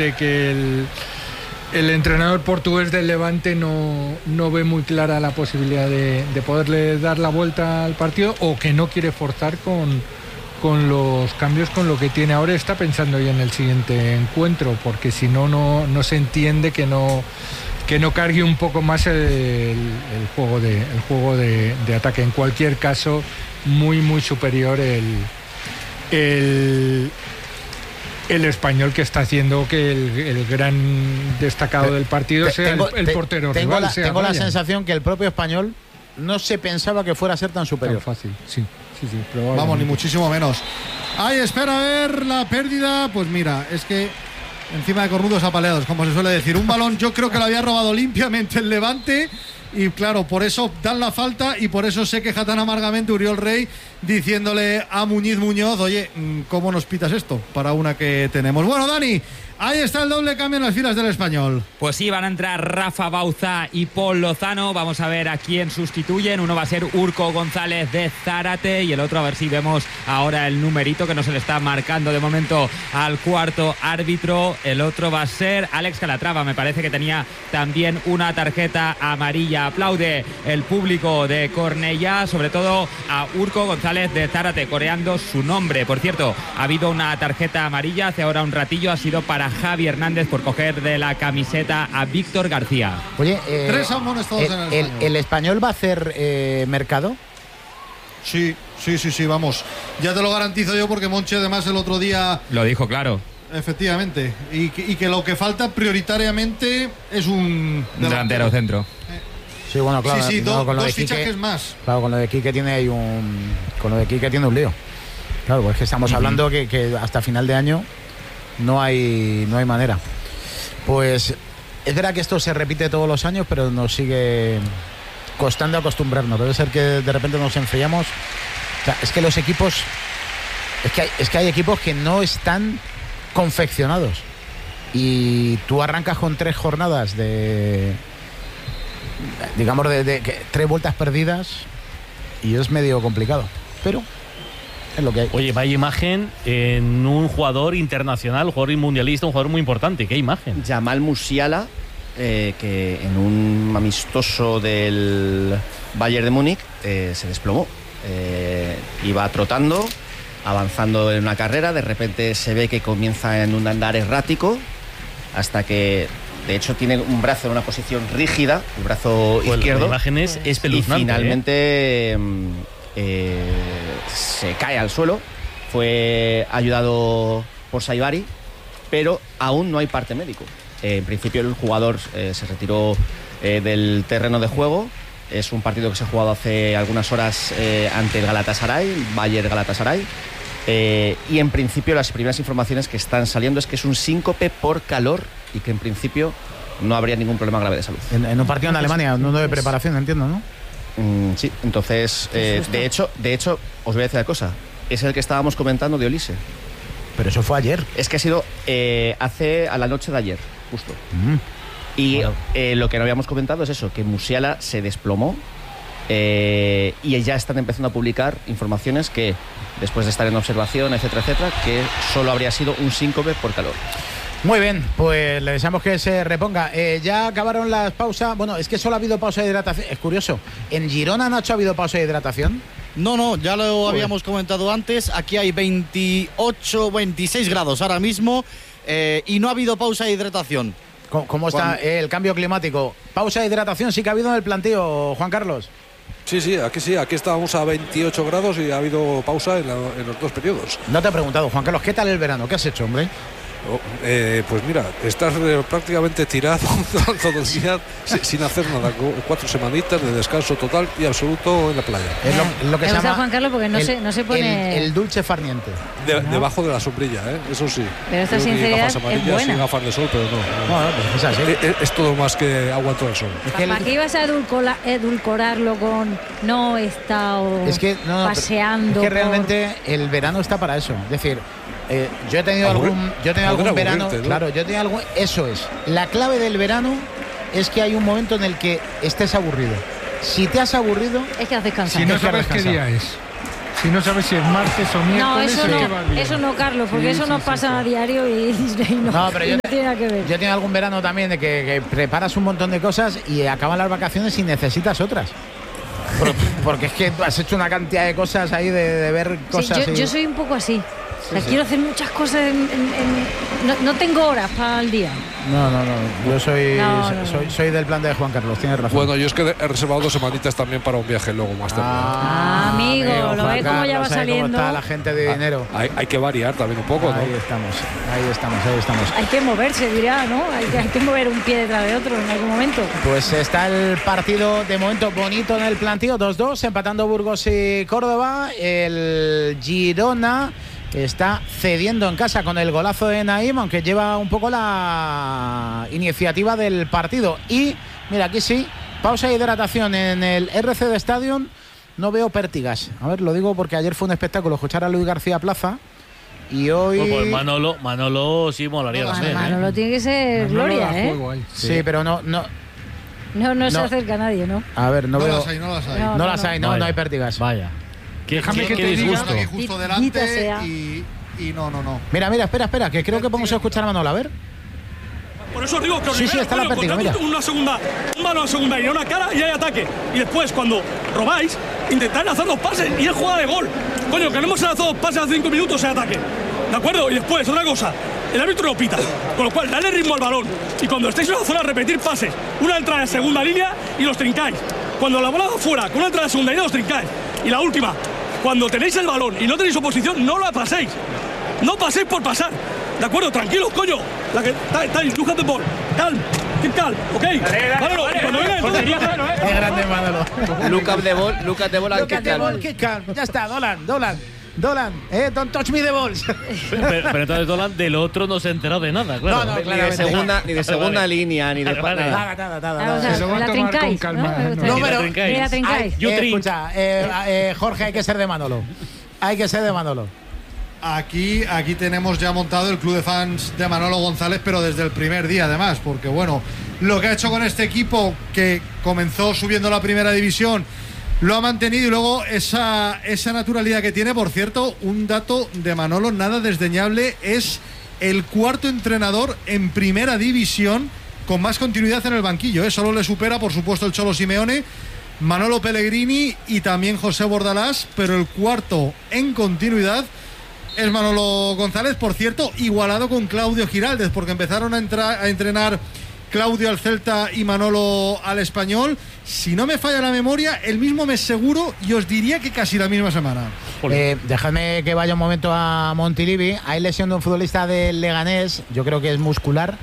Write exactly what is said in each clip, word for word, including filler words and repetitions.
de que el, el entrenador portugués del Levante no, no ve muy clara la posibilidad de, de poderle dar la vuelta al partido, o que no quiere forzar con, con los cambios, con lo que tiene ahora. Está pensando ya en el siguiente encuentro, porque si no, no, no se entiende que no, que no cargue un poco más el, el juego, de, el juego de, de ataque. En cualquier caso, muy muy superior el, el el español, que está haciendo que el, el gran destacado Te, del partido te, sea tengo, el, el te, portero tengo rival, la, sea tengo la Ryan. sensación que el propio español no se pensaba que fuera a ser tan superior. Tan fácil, sí, sí, sí, Vamos, ni muchísimo menos. Ay, espera a ver la pérdida. Pues mira, es que encima de cornudos apaleados, como se suele decir. Un balón yo creo que lo había robado limpiamente el Levante. Y claro, por eso dan la falta, y por eso se queja tan amargamente Uriol Rey, diciéndole a Muñiz Muñoz: oye, ¿cómo nos pitas esto para una que tenemos? Bueno, Dani, ahí está el doble cambio en las filas del español. Pues sí, van a entrar Rafa Bauza y Paul Lozano. Vamos a ver a quién sustituyen. Uno va a ser Urco González de Zárate, y el otro, a ver si vemos ahora el numerito que no se le está marcando de momento al cuarto árbitro. El otro va a ser Alex Calatrava. Me parece que tenía también una tarjeta amarilla. Aplaude el público de Cornellá, sobre todo a Urco González de Zárate, coreando su nombre. Por cierto, ha habido una tarjeta amarilla hace ahora un ratillo, ha sido para Javi Hernández por coger de la camiseta a Víctor García. Oye, eh, tres amonestados el, en el el, español. ¿El español va a hacer eh, mercado? Sí, sí, sí, sí, vamos. Ya te lo garantizo yo, porque Monchi además el otro día lo dijo claro. Efectivamente. Y que, y que lo que falta prioritariamente es un delantero, delantero centro. Eh. Sí, bueno, claro. Sí, sí, no, do, con lo dos de Quique, fichajes más. Claro, con lo de Quique tiene hay un. Con lo de Quique tiene un lío. Claro, pues es que estamos uh-huh. hablando que, que hasta final de año no hay, no hay manera. Pues es verdad que esto se repite todos los años, pero nos sigue costando acostumbrarnos. Debe ser que de repente nos enfriamos. O sea, es que los equipos. Es que hay, es que hay equipos que no están confeccionados. Y tú arrancas con tres jornadas de. digamos de, de, de tres vueltas perdidas, y es medio complicado, pero es lo que hay. Oye, vaya imagen en un jugador internacional, un jugador mundialista, un jugador muy importante. ¿Qué imagen? Jamal Musiala, eh, que en un amistoso del Bayern de Múnich eh, se desplomó. Eh, iba trotando, avanzando en una carrera, de repente se ve que comienza en un andar errático, hasta que de hecho tiene un brazo en una posición rígida, el brazo pues izquierdo. La imagen es espeluznante. Y finalmente eh. Eh, se cae al suelo. Fue ayudado por Saibari, pero aún no hay parte médico. Eh, en principio el jugador eh, se retiró eh, del terreno de juego. Es un partido que se ha jugado hace algunas horas eh, ante el Galatasaray, Bayer Galatasaray. Eh, y en principio las primeras informaciones que están saliendo es que es un síncope por calor, y que en principio no habría ningún problema grave de salud. En, en un partido en Alemania, no de preparación, entiendo, ¿no? Mm, sí, entonces, eh, de hecho, de hecho, os voy a decir una cosa. Es el que estábamos comentando de Olise. Pero eso fue ayer. Es que ha sido eh, hace a la noche de ayer, justo. Mm. Y bueno. eh, lo que no habíamos comentado es eso, que Musiala se desplomó. Eh, y ya están empezando a publicar informaciones que, después de estar en observación, etcétera, etcétera, que solo habría sido un síncope por calor. Muy bien, pues le deseamos que se reponga. Eh, ya acabaron las pausas. Bueno, es que solo ha habido pausa de hidratación. Es curioso. ¿En Girona, Nacho, ha habido pausa de hidratación? No, no, ya lo Joder. habíamos comentado antes. Aquí hay veintiocho, veintiséis grados ahora mismo eh, y no ha habido pausa de hidratación. ¿Cómo, cómo está eh, el cambio climático? Pausa de hidratación sí que ha habido en el planteo, Juan Carlos. Sí, sí, aquí sí, aquí estábamos a veintiocho grados y ha habido pausa en, la, en los dos periodos. No te he preguntado, Juan Carlos, ¿qué tal el verano? ¿Qué has hecho, hombre? Oh, eh, pues mira, estás eh, prácticamente tirado todo el día sin hacer nada, cuatro semanitas de descanso total y absoluto en la playa. Es lo, lo que Me se gusta llama Juan Carlos porque no, el, se, no se pone... El, el dulce farniente. De, ¿no? Debajo de la sombrilla, ¿eh? Eso sí. Pero esta Yo sinceridad gafas amarillas, es buena. Y gafas de sol, pero no. no. Bueno, pues es así. Es, es todo más que aguanto el sol. Es que ¿Para el... qué ibas a edulcorar, edulcorarlo con no he estado es que, no, paseando? Es que por... realmente el verano está para eso. Es decir... Eh, yo he tenido Aburri algún, yo he tenido algún verano, ¿no? Claro, yo he tenido algún, eso es. La clave del verano es que hay un momento en el que estés aburrido. Si te has aburrido, es que has descansado. Si no sabes qué día es. Si no sabes si es martes o No, miércoles, eso es que no, vas bien. eso no, Carlos, porque Sí, eso sí, nos sí, pasa sí. a diario y, y no, No, pero y yo no te- tiene nada que ver. Yo tengo algún verano también de que, que preparas un montón de cosas y acaban las vacaciones y necesitas otras. Por- porque es que tú has hecho una cantidad de cosas ahí de, de ver Sí, cosas. yo, y- yo soy un poco así. O sea, sí. quiero hacer muchas cosas en, en- en- no, no tengo horas para el día. No, no, no. Yo soy, No, no, no. soy, soy del plan de Juan Carlos, tienes razón. Bueno, yo es que he reservado dos semanitas también para un viaje luego más tarde. Ah, amigo, lo Juan ves cómo ya va Carlos, ahí cómo saliendo. está la gente de dinero. Hay, hay que variar también un poco, Ahí ¿no? estamos, ahí estamos, ahí estamos. Hay que moverse, dirá, ¿no? Hay que, hay que mover un pie detrás de otro en algún momento. Pues está el partido de momento bonito en el plantío, dos dos, empatando Burgos y Córdoba. El Girona está cediendo en casa con el golazo de Naim, aunque lleva un poco la iniciativa del partido. Y, mira, aquí sí, pausa de hidratación en el R C D Stadium. No veo pértigas. A ver, lo digo porque ayer fue un espectáculo escuchar a Luis García Plaza. Y hoy... Pues, pues Manolo, Manolo sí molaría No, también. Manolo ¿eh? tiene que ser Manolo da gloria, ¿eh? juego ahí. Sí, pero no, no... No, no, se No. acerca a nadie, ¿no? A ver, no, No veo... las hay, no las hay. No. No las hay, no, Vaya, no hay pértigas. Vaya. Qué, Déjame qué- que qué te diga- disgusto. Aquí justo Dita delante sea. y, y no, no, no. Mira, mira, espera, espera, que creo que podemos escuchar a Manolo, a ver. Por eso os digo que os Sí, sí, liberáis, está la coño, pértiga, encontrad mira. una segunda, un balón a segunda y una cara y hay ataque. Y después, cuando robáis, intentad hacer dos pases y es jugada de gol. Coño, que no hemos lanzado dos pases hace cinco minutos en ataque. ¿De acuerdo? Y después, otra cosa, el árbitro no pita. Con lo cual, dale ritmo al balón. Y cuando estéis en la zona, repetir pases. Una entrada en segunda línea y los trincáis. Cuando la bola va fuera, con una entrada en segunda línea los trincáis. Y la última, cuando tenéis el balón y no tenéis oposición, no la paséis. No paséis por pasar. ¿De acuerdo? Tranquilos, coño. La que estáis, look at the ball. Calm. Keep calm, ¿ok? Manolo, cuando venga el Qué grande Manolo. Look up the ball, look at the ball and Look at kick the it. ball, kick calm. Ya está, Dolan, Dolan, Dolan. Eh, don't touch me the balls. Pero, pero entonces Dolan del otro no se ha enterado de nada, claro. No, no, Ni de claramente. segunda, ni de segunda Vale. línea, ni de Vale, vale. nada. Nada, nada, nada, Ah, o nada. sea, Se lo va a la tomar con trincáis, calma, ¿no? ¿no? Me gusta. No, Ni la pero- trincáis. Ni la Ay, trincáis. You eh, drink. escucha, eh, eh, Jorge, hay que ser de Manolo. Hay que ser de Manolo. Aquí, aquí tenemos ya montado el club de fans de Manolo González, pero desde el primer día además, porque bueno, lo que ha hecho con este equipo que comenzó subiendo a la primera división, lo ha mantenido y luego esa, esa naturalidad que tiene. Por cierto, un dato de Manolo nada desdeñable, es el cuarto entrenador en primera división con más continuidad en el banquillo, ¿eh? Solo le supera, por supuesto, el Cholo Simeone, Manolo Pellegrini y también José Bordalás, pero el cuarto en continuidad es Manolo González, por cierto, igualado con Claudio Giraldez, porque empezaron a, entrar, a entrenar Claudio al Celta y Manolo al Español. Si no me falla la memoria, el mismo mes seguro, y os diría que casi la misma semana. Eh, dejadme que vaya un momento a Montilivi. Hay lesión de un futbolista del Leganés, yo creo que es muscular.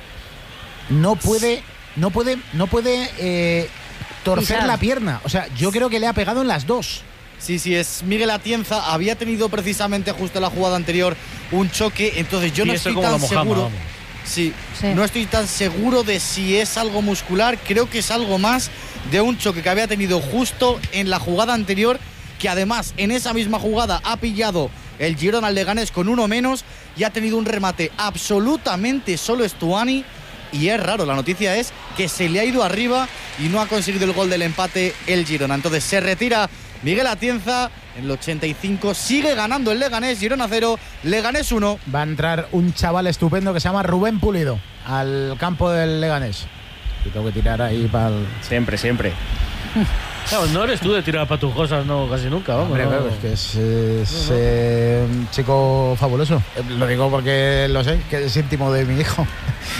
No puede, no puede, no puede eh, torcer Pisar. la pierna. O sea, yo creo que le ha pegado en las dos. Sí, sí, es Miguel Atienza. Había tenido precisamente justo en la jugada anterior un choque, entonces yo Y no eso estoy como tan lo mojama, seguro. vamos. Sí, Sí. no estoy tan seguro de si es algo muscular. Creo que es algo más de un choque que había tenido justo en la jugada anterior, que además en esa misma jugada ha pillado el Girona al Leganés con uno menos y ha tenido un remate absolutamente solo Estuani. Y es raro, la noticia es que se le ha ido arriba y no ha conseguido el gol del empate el Girona. Entonces se retira Miguel Atienza en el ochenta y cinco, sigue ganando el Leganés, Girona cero, Leganés uno. Va a entrar un chaval estupendo que se llama Rubén Pulido al campo del Leganés. Y tengo que tirar ahí para el... Siempre, siempre. Claro, no eres tú de tirar para tus cosas, no, casi nunca, vamos. Hombre, no. claro, es que es, es, eh, un chico fabuloso. Eh, Lo digo porque lo sé, que es íntimo de mi hijo.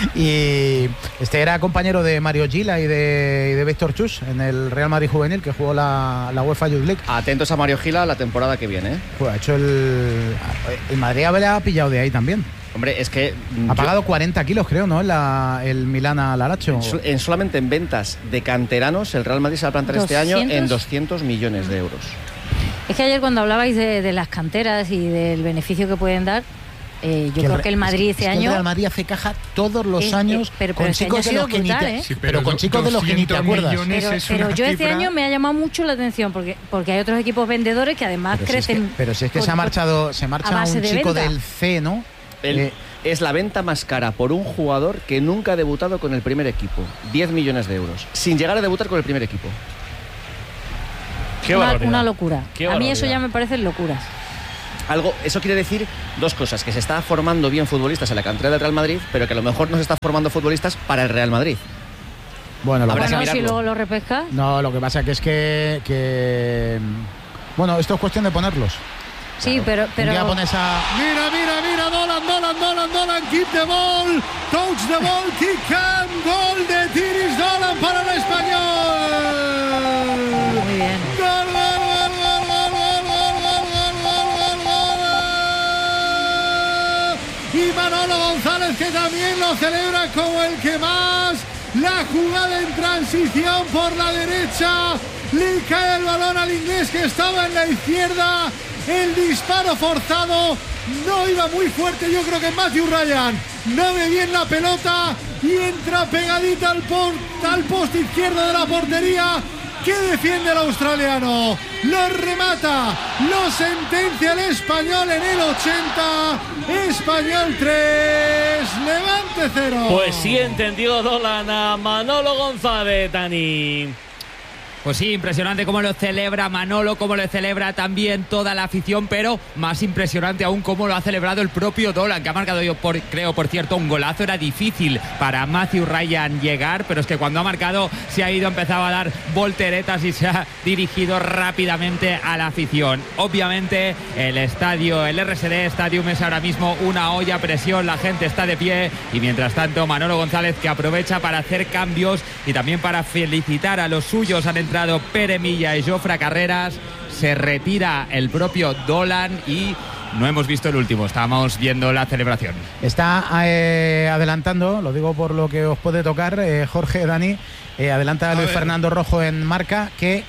Y este era compañero de Mario Gila y de, y de Víctor Chus en el Real Madrid Juvenil, que jugó la, la UEFA Youth League. Atentos a Mario Gila la temporada que viene, ¿eh? Pues ha hecho el... El Madrid habrá pillado de ahí también. Hombre, es que Ha yo- pagado cuarenta kilos, creo, ¿no? La, el Milán al Aracho. sol- en solamente en ventas de canteranos el Real Madrid se va a plantar este año en ¿doscientos? doscientos millones de euros. Es que ayer cuando hablabais de, de las canteras y del beneficio que pueden dar, eh, yo Que el creo Re- que el Madrid es que- este es que año... el Real Madrid hace caja todos los Es- años eh, pero- pero con este año chicos ha de sido los que ni brutal, te, ¿eh? Sí, pero con chicos de los que ni te doscientos acuerdas. millones Pero, es pero una yo este cifra- año me ha llamado mucho la atención porque, porque hay otros equipos vendedores que además Pero si es que, crecen. pero si es que por- se ha por- marchado, se a marcha base un de chico venta. del C, ¿no? El- Eh, es la venta más cara por un jugador que nunca ha debutado con el primer equipo. diez millones de euros. Sin llegar a debutar con el primer equipo. Qué una, barbaridad. una locura. Qué A mí eso barbaridad. ya me parecen locuras. Algo, eso quiere decir dos cosas, que se está formando bien futbolistas en la cantera del Real Madrid, pero que a lo mejor no se está formando futbolistas para el Real Madrid. Bueno, lo que Habrá que pasa- Bueno, si mirarlo. luego lo repescas. No, lo que pasa que es que, que bueno, esto es cuestión de ponerlos. Sí, pero, Un pero día pones a Mira, mira, mira, Dolan, Dolan, Dolan, Dolan, keep the ball, touch the ball, kick and gol de Tiris Dolan para el Español. muy bien. Gol, gol, gol, gol, gol, gol, gol, gol, gol, gol, gol, gol. Y Manolo González, que también lo celebra como el que más. La jugada en transición por la derecha, le cae el balón al inglés que estaba en la izquierda. El disparo forzado no iba muy fuerte, yo creo que Matthew Ryan no ve bien la pelota y entra pegadita al, por, al poste izquierdo de la portería. Que defiende el australiano, lo remata, lo sentencia el español en el ochenta. Español tres, Levante cero. Pues sí entendió Dolan a Manolo González, Dani. Pues sí, impresionante cómo lo celebra Manolo, cómo lo celebra también toda la afición, pero más impresionante aún cómo lo ha celebrado el propio Dolan, que ha marcado, yo por, creo, por cierto, un golazo. Era difícil para Matthew Ryan llegar, pero es que cuando ha marcado se ha ido, empezado a dar volteretas y se ha dirigido rápidamente a la afición. Obviamente el estadio, el R S D Stadium es ahora mismo una olla a presión, la gente está de pie y mientras tanto Manolo González, que aprovecha para hacer cambios y también para felicitar a los suyos. Han entrado Pere Milla y Jofre Carreras, se retira el propio Dolan y no hemos visto el último, estábamos viendo la celebración. Está eh, adelantando, lo digo por lo que os puede tocar, eh, Jorge, Dani, eh, adelanta a Luis Fernando Rojo en Marca, que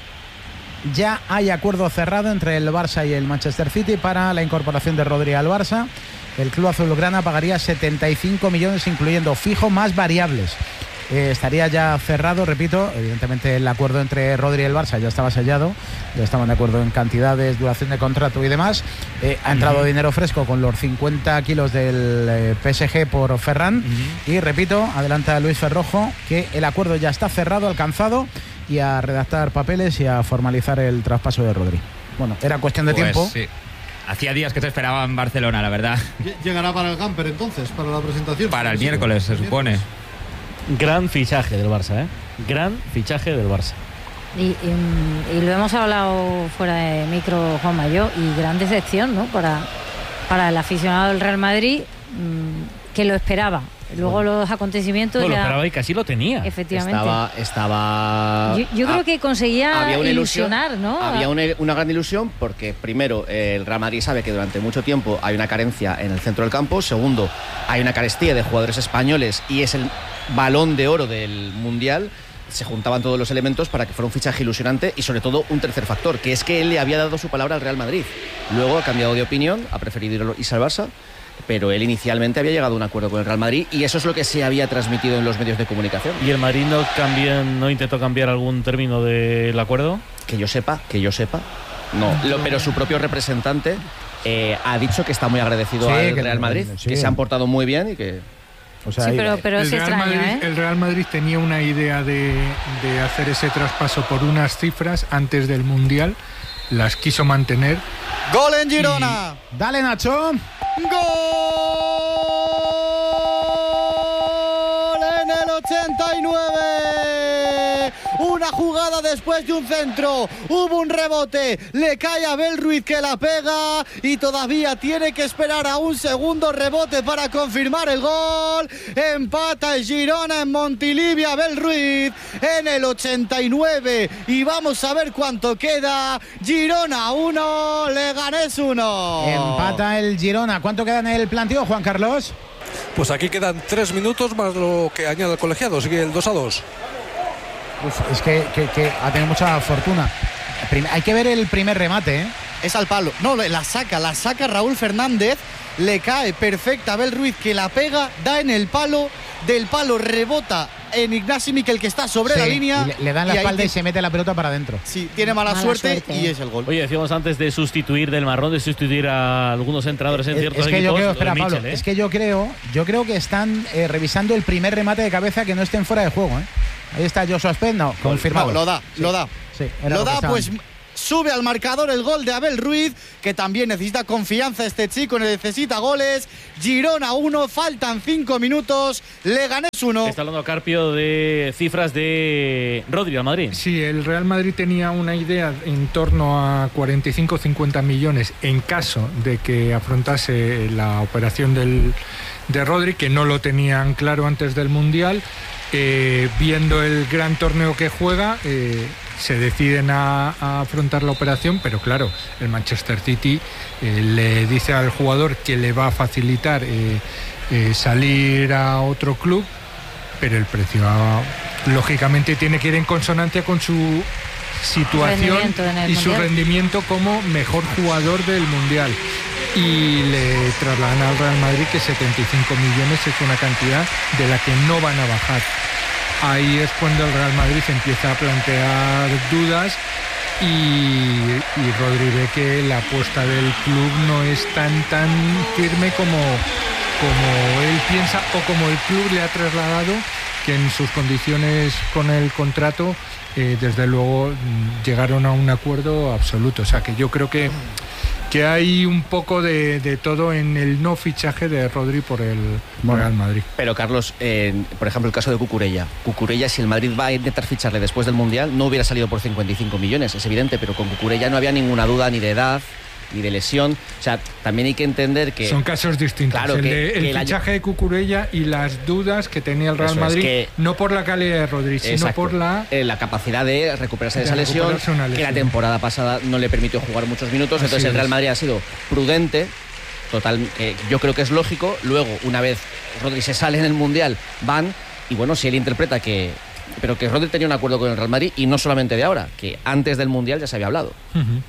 ya hay acuerdo cerrado entre el Barça y el Manchester City para la incorporación de Rodri al Barça. El club azulgrana pagaría setenta y cinco millones, incluyendo fijo más variables. Eh, estaría ya cerrado, repito, evidentemente el acuerdo entre Rodri y el Barça ya estaba sellado, ya estaban de acuerdo en cantidades, duración de contrato y demás. Eh, ha entrado uh-huh. dinero fresco con los cincuenta kilos del eh, P S G por Ferran uh-huh. y repito, adelanta Luis Ferrojo que el acuerdo ya está cerrado, alcanzado, y a redactar papeles y a formalizar el traspaso de Rodri. Bueno, era cuestión de pues, tiempo. Sí. Hacía días que se esperaba en Barcelona, la verdad. Llegará para el camper entonces, para la presentación. Para el miércoles, se supone. Gran fichaje del Barça, ¿eh? Gran fichaje del Barça. Y, y, y lo hemos hablado fuera de micro, Juan Mayo, y gran decepción, ¿no? Para, para el aficionado del Real Madrid, mmm, que lo esperaba. Luego bueno. los acontecimientos no, ya... lo esperaba y casi lo tenía. Efectivamente. Estaba... estaba yo yo creo a, que conseguía ilusionar, ilusión, ¿no? Había una, una gran ilusión porque, primero, eh, el Real Madrid sabe que durante mucho tiempo hay una carencia en el centro del campo. Segundo, hay una carestía de jugadores españoles y es el balón de oro del Mundial. Se juntaban todos los elementos para que fuera un fichaje ilusionante y sobre todo un tercer factor, que es que él le había dado su palabra al Real Madrid. Luego ha cambiado de opinión, ha preferido irse al Barça, pero él inicialmente había llegado a un acuerdo con el Real Madrid y eso es lo que se había transmitido en los medios de comunicación. ¿Y el Madrid no, cambió, no intentó cambiar algún término del acuerdo? Que yo sepa, que yo sepa, no. Lo, pero su propio representante eh, ha dicho que está muy agradecido sí, al Real Madrid, sí. que se han portado muy bien y que... O sea, sí, pero, pero es Real extraño, Madrid, ¿eh? El Real Madrid tenía una idea de, de hacer ese traspaso por unas cifras antes del Mundial, las quiso mantener. ¡Gol en Girona! Y... ¡Dale, Nacho! ¡Gol en el ochenta y nueve! Una jugada después de un centro, hubo un rebote, le cae a Abel Ruiz que la pega y todavía tiene que esperar a un segundo rebote para confirmar el gol. Empata el Girona en Montilivi, Abel Ruiz en el ochenta y nueve y vamos a ver cuánto queda. Girona uno, Leganés uno. Empata el Girona. ¿Cuánto queda en el planteo, Juan Carlos? Pues aquí quedan tres minutos más lo que añade el colegiado, sigue el dos a dos. Uf, es que, que, que ha tenido mucha fortuna. Hay que ver el primer remate, ¿eh? Es al palo. No, la saca, la saca Raúl Fernández. Le cae perfecta a Abel Ruiz que la pega, da en el palo. Del palo rebota en Ignasi Miquel que está sobre sí, la línea. Le, le dan la espalda y se mete la pelota para adentro. Sí, tiene mala, mala suerte, suerte y es el gol. Oye, decíamos antes de sustituir del marrón, de sustituir a algunos entrenadores en ciertos es que equipos. Yo creo, espera, Mitchell, Pablo, ¿eh? es que yo creo, yo creo que están eh, revisando el primer remate de cabeza que no estén fuera de juego, ¿eh? Ahí está Joshua Spence, no, confirmado. No, lo da, sí, lo da. Sí, lo da, pues Sube al marcador el gol de Abel Ruiz, que también necesita confianza este chico, necesita goles. Girona uno, faltan cinco minutos, Leganés uno. Está hablando Carpio de cifras de Rodri al Madrid. Sí, el Real Madrid tenía una idea en torno a cuarenta y cinco a cincuenta millones en caso de que afrontase la operación del, de Rodri, que no lo tenían claro antes del Mundial. Eh, viendo el gran torneo que juega, eh, se deciden a, a afrontar la operación, pero claro, el Manchester City eh, le dice al jugador que le va a facilitar eh, eh, salir a otro club, pero el precio ah, lógicamente tiene que ir en consonancia con su situación y su mundial. rendimiento como mejor jugador del Mundial. Y le trasladan al Real Madrid que setenta y cinco millones es una cantidad de la que no van a bajar. Ahí es cuando el Real Madrid empieza a plantear dudas y, y Rodri ve que la apuesta del club no es tan tan firme como, como él piensa o como el club le ha trasladado, que en sus condiciones con el contrato eh, desde luego llegaron a un acuerdo absoluto. O sea que yo creo que que hay un poco de, de todo en el no fichaje de Rodri por el bueno, Real Madrid. Pero Carlos, eh, por ejemplo, el caso de Cucurella. Cucurella, si el Madrid va a intentar ficharle después del Mundial, no hubiera salido por cincuenta y cinco millones, es evidente, pero con Cucurella no había ninguna duda ni de edad ni de lesión. O sea, también hay que entender que... Son casos distintos. Claro, el que, de, el que fichaje año... de Cucurella y las dudas que tenía el Real Eso Madrid, es que... no por la calidad de Rodri, sino Exacto. por la... Eh, la capacidad de recuperarse de, de esa lesión, lesión, que la temporada pasada no le permitió jugar muchos minutos. Así entonces el Real Madrid ha sido prudente, total, que yo creo que es lógico. Luego, una vez Rodri se sale en el Mundial, van, y bueno, si él interpreta que... Pero que Rodri tenía un acuerdo con el Real Madrid, y no solamente de ahora, que antes del Mundial ya se había hablado. Uh-huh.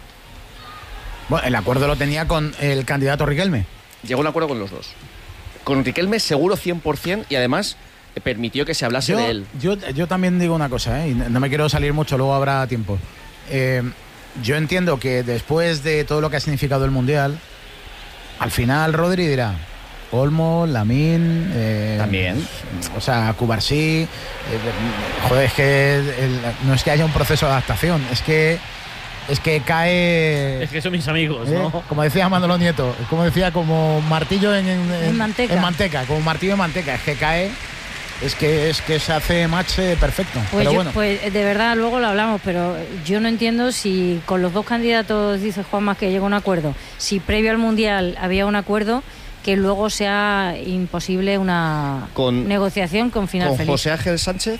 Bueno, el acuerdo lo tenía con el candidato Riquelme. Llegó a un acuerdo con los dos. Con Riquelme seguro cien por ciento, y además permitió que se hablase yo, de él. Yo, yo también digo una cosa, ¿eh? Y no me quiero salir mucho, luego habrá tiempo. Eh, yo entiendo que después de todo lo que ha significado el Mundial, al final Rodri dirá Olmo, Lamine... Eh, también. O sea, Cubarsí... Eh, joder, es que el, no es que haya un proceso de adaptación, es que... Es que cae... Es que son mis amigos, ¿eh? ¿no? Como decía Manolo Nieto, como decía, como martillo en, en, en, manteca. en manteca, como martillo en manteca. Es que cae, es que es que se hace match perfecto. Pues, pero yo, bueno. pues de verdad, luego lo hablamos, pero yo no entiendo si con los dos candidatos, dice Juanma, que llegó a un acuerdo, si previo al Mundial había un acuerdo, que luego sea imposible una con, negociación con final con feliz. José Ángel Sánchez,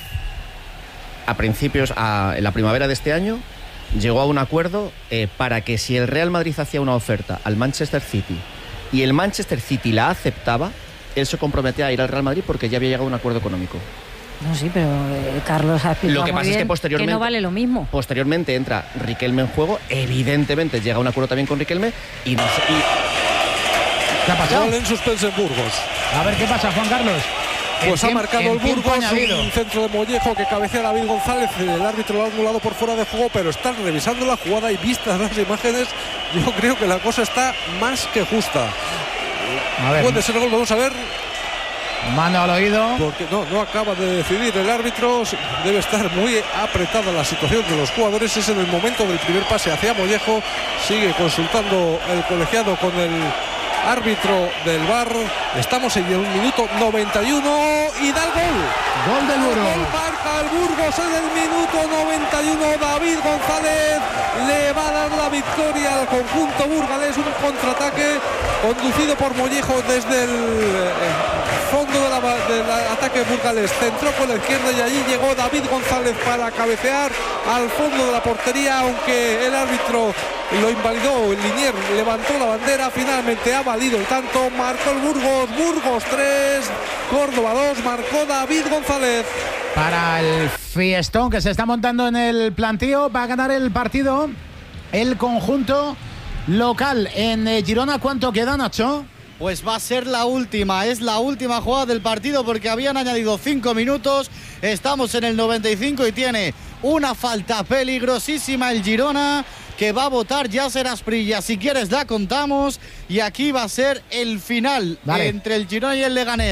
a principios, a, en la primavera de este año, llegó a un acuerdo eh, para que si el Real Madrid hacía una oferta al Manchester City y el Manchester City la aceptaba, él se comprometía a ir al Real Madrid porque ya había llegado a un acuerdo económico. No, sí, pero eh, Carlos ha explicado Lo que muy pasa bien es que posteriormente que no vale lo mismo. Posteriormente entra Riquelme en juego, evidentemente llega a un acuerdo también con Riquelme y no sé, y... ¿Qué ha pasado? Gol en suspenso en Burgos. A ver qué pasa, Juan Carlos. Pues ha marcado el Burgos, añadido. un centro de Mollejo que cabecea David González. El árbitro lo ha anulado por fuera de juego, pero están revisando la jugada y vistas las imágenes, yo creo que la cosa está más que justa. A ver. Puede ser el gol, vamos a ver. Mano al oído. Porque no, no acaba de decidir el árbitro. Debe estar muy apretada la situación de los jugadores. Es en el momento del primer pase hacia Mollejo. Sigue consultando el colegiado con el árbitro del V A R. Estamos en el minuto noventa y uno y da el gol. Gol del Burgos. Gol marca el Burgos en el minuto noventa y uno. David González le va a dar la victoria al conjunto burgalés. Un contraataque conducido por Mollejo desde el fondo de la, del ataque burgalés. Centró con la izquierda y allí llegó David González para cabecear al fondo de la portería, aunque el árbitro lo invalidó. El Linier levantó la bandera, finalmente ha valido el tanto. Marcó el Burgos, Burgos tres, Córdoba dos, marcó David González. Para el fiestón que se está montando en el plantío, va a ganar el partido el conjunto local. En Girona, ¿cuánto queda, Nacho? Pues va a ser la última, es la última jugada del partido porque habían añadido cinco minutos. Estamos en el noventa y cinco y tiene una falta peligrosísima el Girona que va a votar Yasser Asprilla. Si quieres la contamos y aquí va a ser el final, vale, entre el Girona y el Leganés.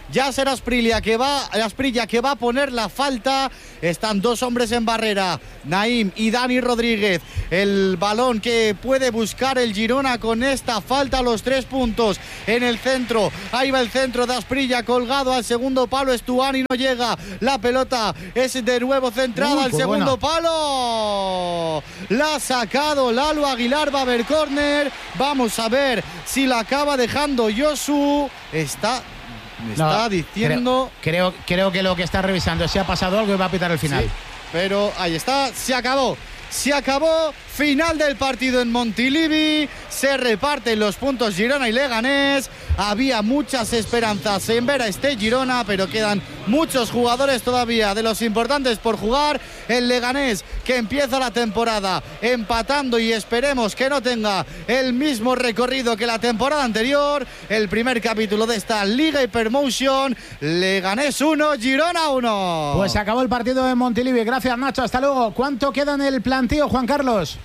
Ya será Asprilla que va, Asprilla que va a poner la falta. Están dos hombres en barrera, Naim y Dani Rodríguez. El balón que puede buscar el Girona con esta falta, los tres puntos en el centro. Ahí va el centro de Asprilla colgado al segundo palo. Estuani no llega. La pelota es de nuevo centrada Uy, al pues segundo buena. palo. La ha sacado Lalo Aguilar. Va a haber córner. Vamos a ver si la acaba dejando Josu. Está, me está No, diciendo. Creo, creo, creo que lo que está revisando es si ha pasado algo y va a pitar el final. Sí, pero ahí está, se acabó. Se acabó, final del partido en Montilivi, se reparten los puntos Girona y Leganés. Había muchas esperanzas en ver a este Girona, pero quedan muchos jugadores todavía de los importantes por jugar. El Leganés que empieza la temporada empatando y esperemos que no tenga el mismo recorrido que la temporada anterior. El primer capítulo de esta Liga Hypermotion, Leganés uno, Girona uno. Pues se acabó el partido en Montilivi. Gracias, Nacho, hasta luego. ¿Cuánto queda en el planteo, Juan Carlos?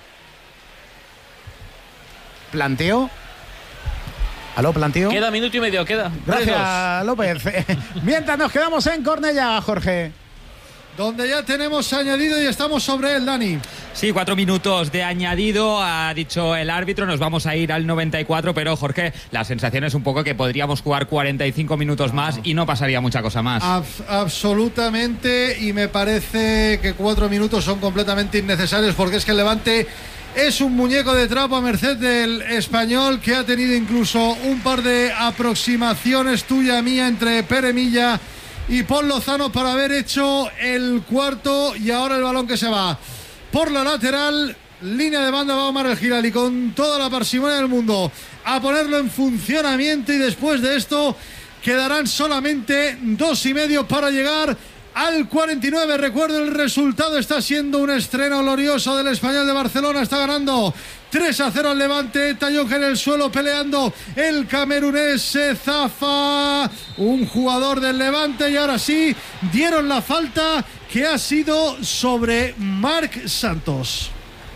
¿Planteo? ¿Aló, planteo? Queda minuto y medio, queda. Gracias, López. Mientras nos quedamos en Cornellá, Jorge. Donde ya tenemos añadido y estamos sobre él, Dani. Sí, cuatro minutos de añadido, ha dicho el árbitro, nos vamos a ir al noventa y cuatro, pero Jorge, la sensación es un poco que podríamos jugar cuarenta y cinco minutos más y no pasaría mucha cosa más. Ab- absolutamente, y me parece que cuatro minutos son completamente innecesarios porque es que el Levante es un muñeco de trapo a merced del Español, que ha tenido incluso un par de aproximaciones tuya mía entre Pere Milla y Paul Lozano para haber hecho el cuarto, y ahora el balón que se va por la lateral, línea de banda, va Omar El Hilali con toda la parsimonia del mundo a ponerlo en funcionamiento, y después de esto quedarán solamente dos y medio para llegar al cuarenta y nueve. Recuerdo, el resultado está siendo un estreno glorioso del Español de Barcelona. Está ganando tres a cero al Levante. Tallón en el suelo peleando el camerunés. Se zafa un jugador del Levante y ahora sí dieron la falta, que ha sido sobre Marc Santos.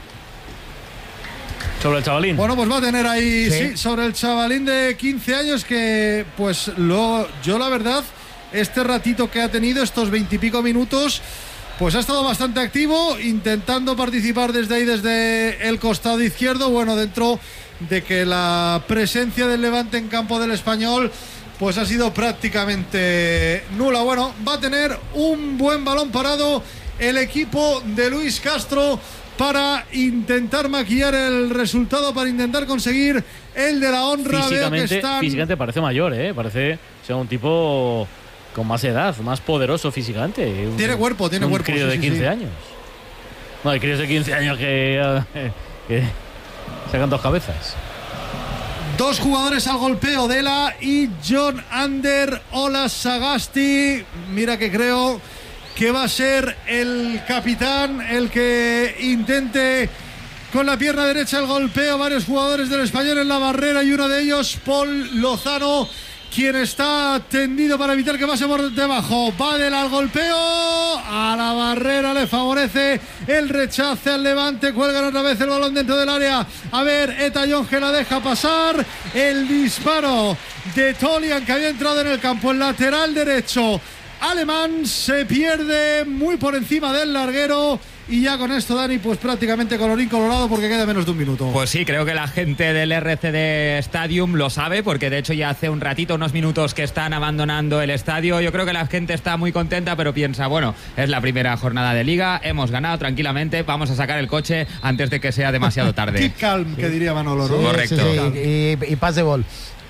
Sobre el chavalín. Bueno, pues va a tener ahí, sí, Sí. sobre el chavalín de quince años, que pues lo, yo la verdad, este ratito que ha tenido, estos veintipico minutos, pues ha estado bastante activo, intentando participar desde ahí, desde el costado izquierdo. Bueno, dentro de que la presencia del Levante en campo del Español pues ha sido prácticamente nula. Bueno, va a tener un buen balón parado el equipo de Luis Castro para intentar maquillar el resultado, para intentar conseguir el de la honra. Físicamente, Veo que están... físicamente parece mayor, ¿eh? Parece, o sea, un tipo con más edad, más poderoso físicamente. Tiene Un- cuerpo, tiene un cuerpo, crío sí, de sí, quince sí. años. No, hay críos de quince años que, eh, que sacan dos cabezas. Dos jugadores al golpeo, Dela y John Ander Ola Sagasti. Mira que creo que va a ser el capitán el que intente con la pierna derecha el golpeo. Varios jugadores del Español en la barrera y uno de ellos, Paul Lozano, quien está tendido para evitar que pase por debajo. Va Dela al golpeo, a la barrera le favorece el rechace al Levante. Cuelgan otra vez el balón dentro del área. A ver, Etayón que la deja pasar. El disparo de Tolian, que había entrado en el campo, el lateral derecho alemán, se pierde muy por encima del larguero. Y ya con esto, Dani, pues prácticamente colorín colorado, porque queda menos de un minuto. Pues sí, creo que la gente del R C D Stadium lo sabe, porque de hecho ya hace un ratito, unos minutos, que están abandonando el estadio. Yo creo que la gente está muy contenta, pero piensa, bueno, es la primera jornada de Liga, hemos ganado tranquilamente, vamos a sacar el coche antes de que sea demasiado tarde. Keep calm, que diría Manolo, ¿no? Sí, Correcto. sí, sí, y, y pas de gol.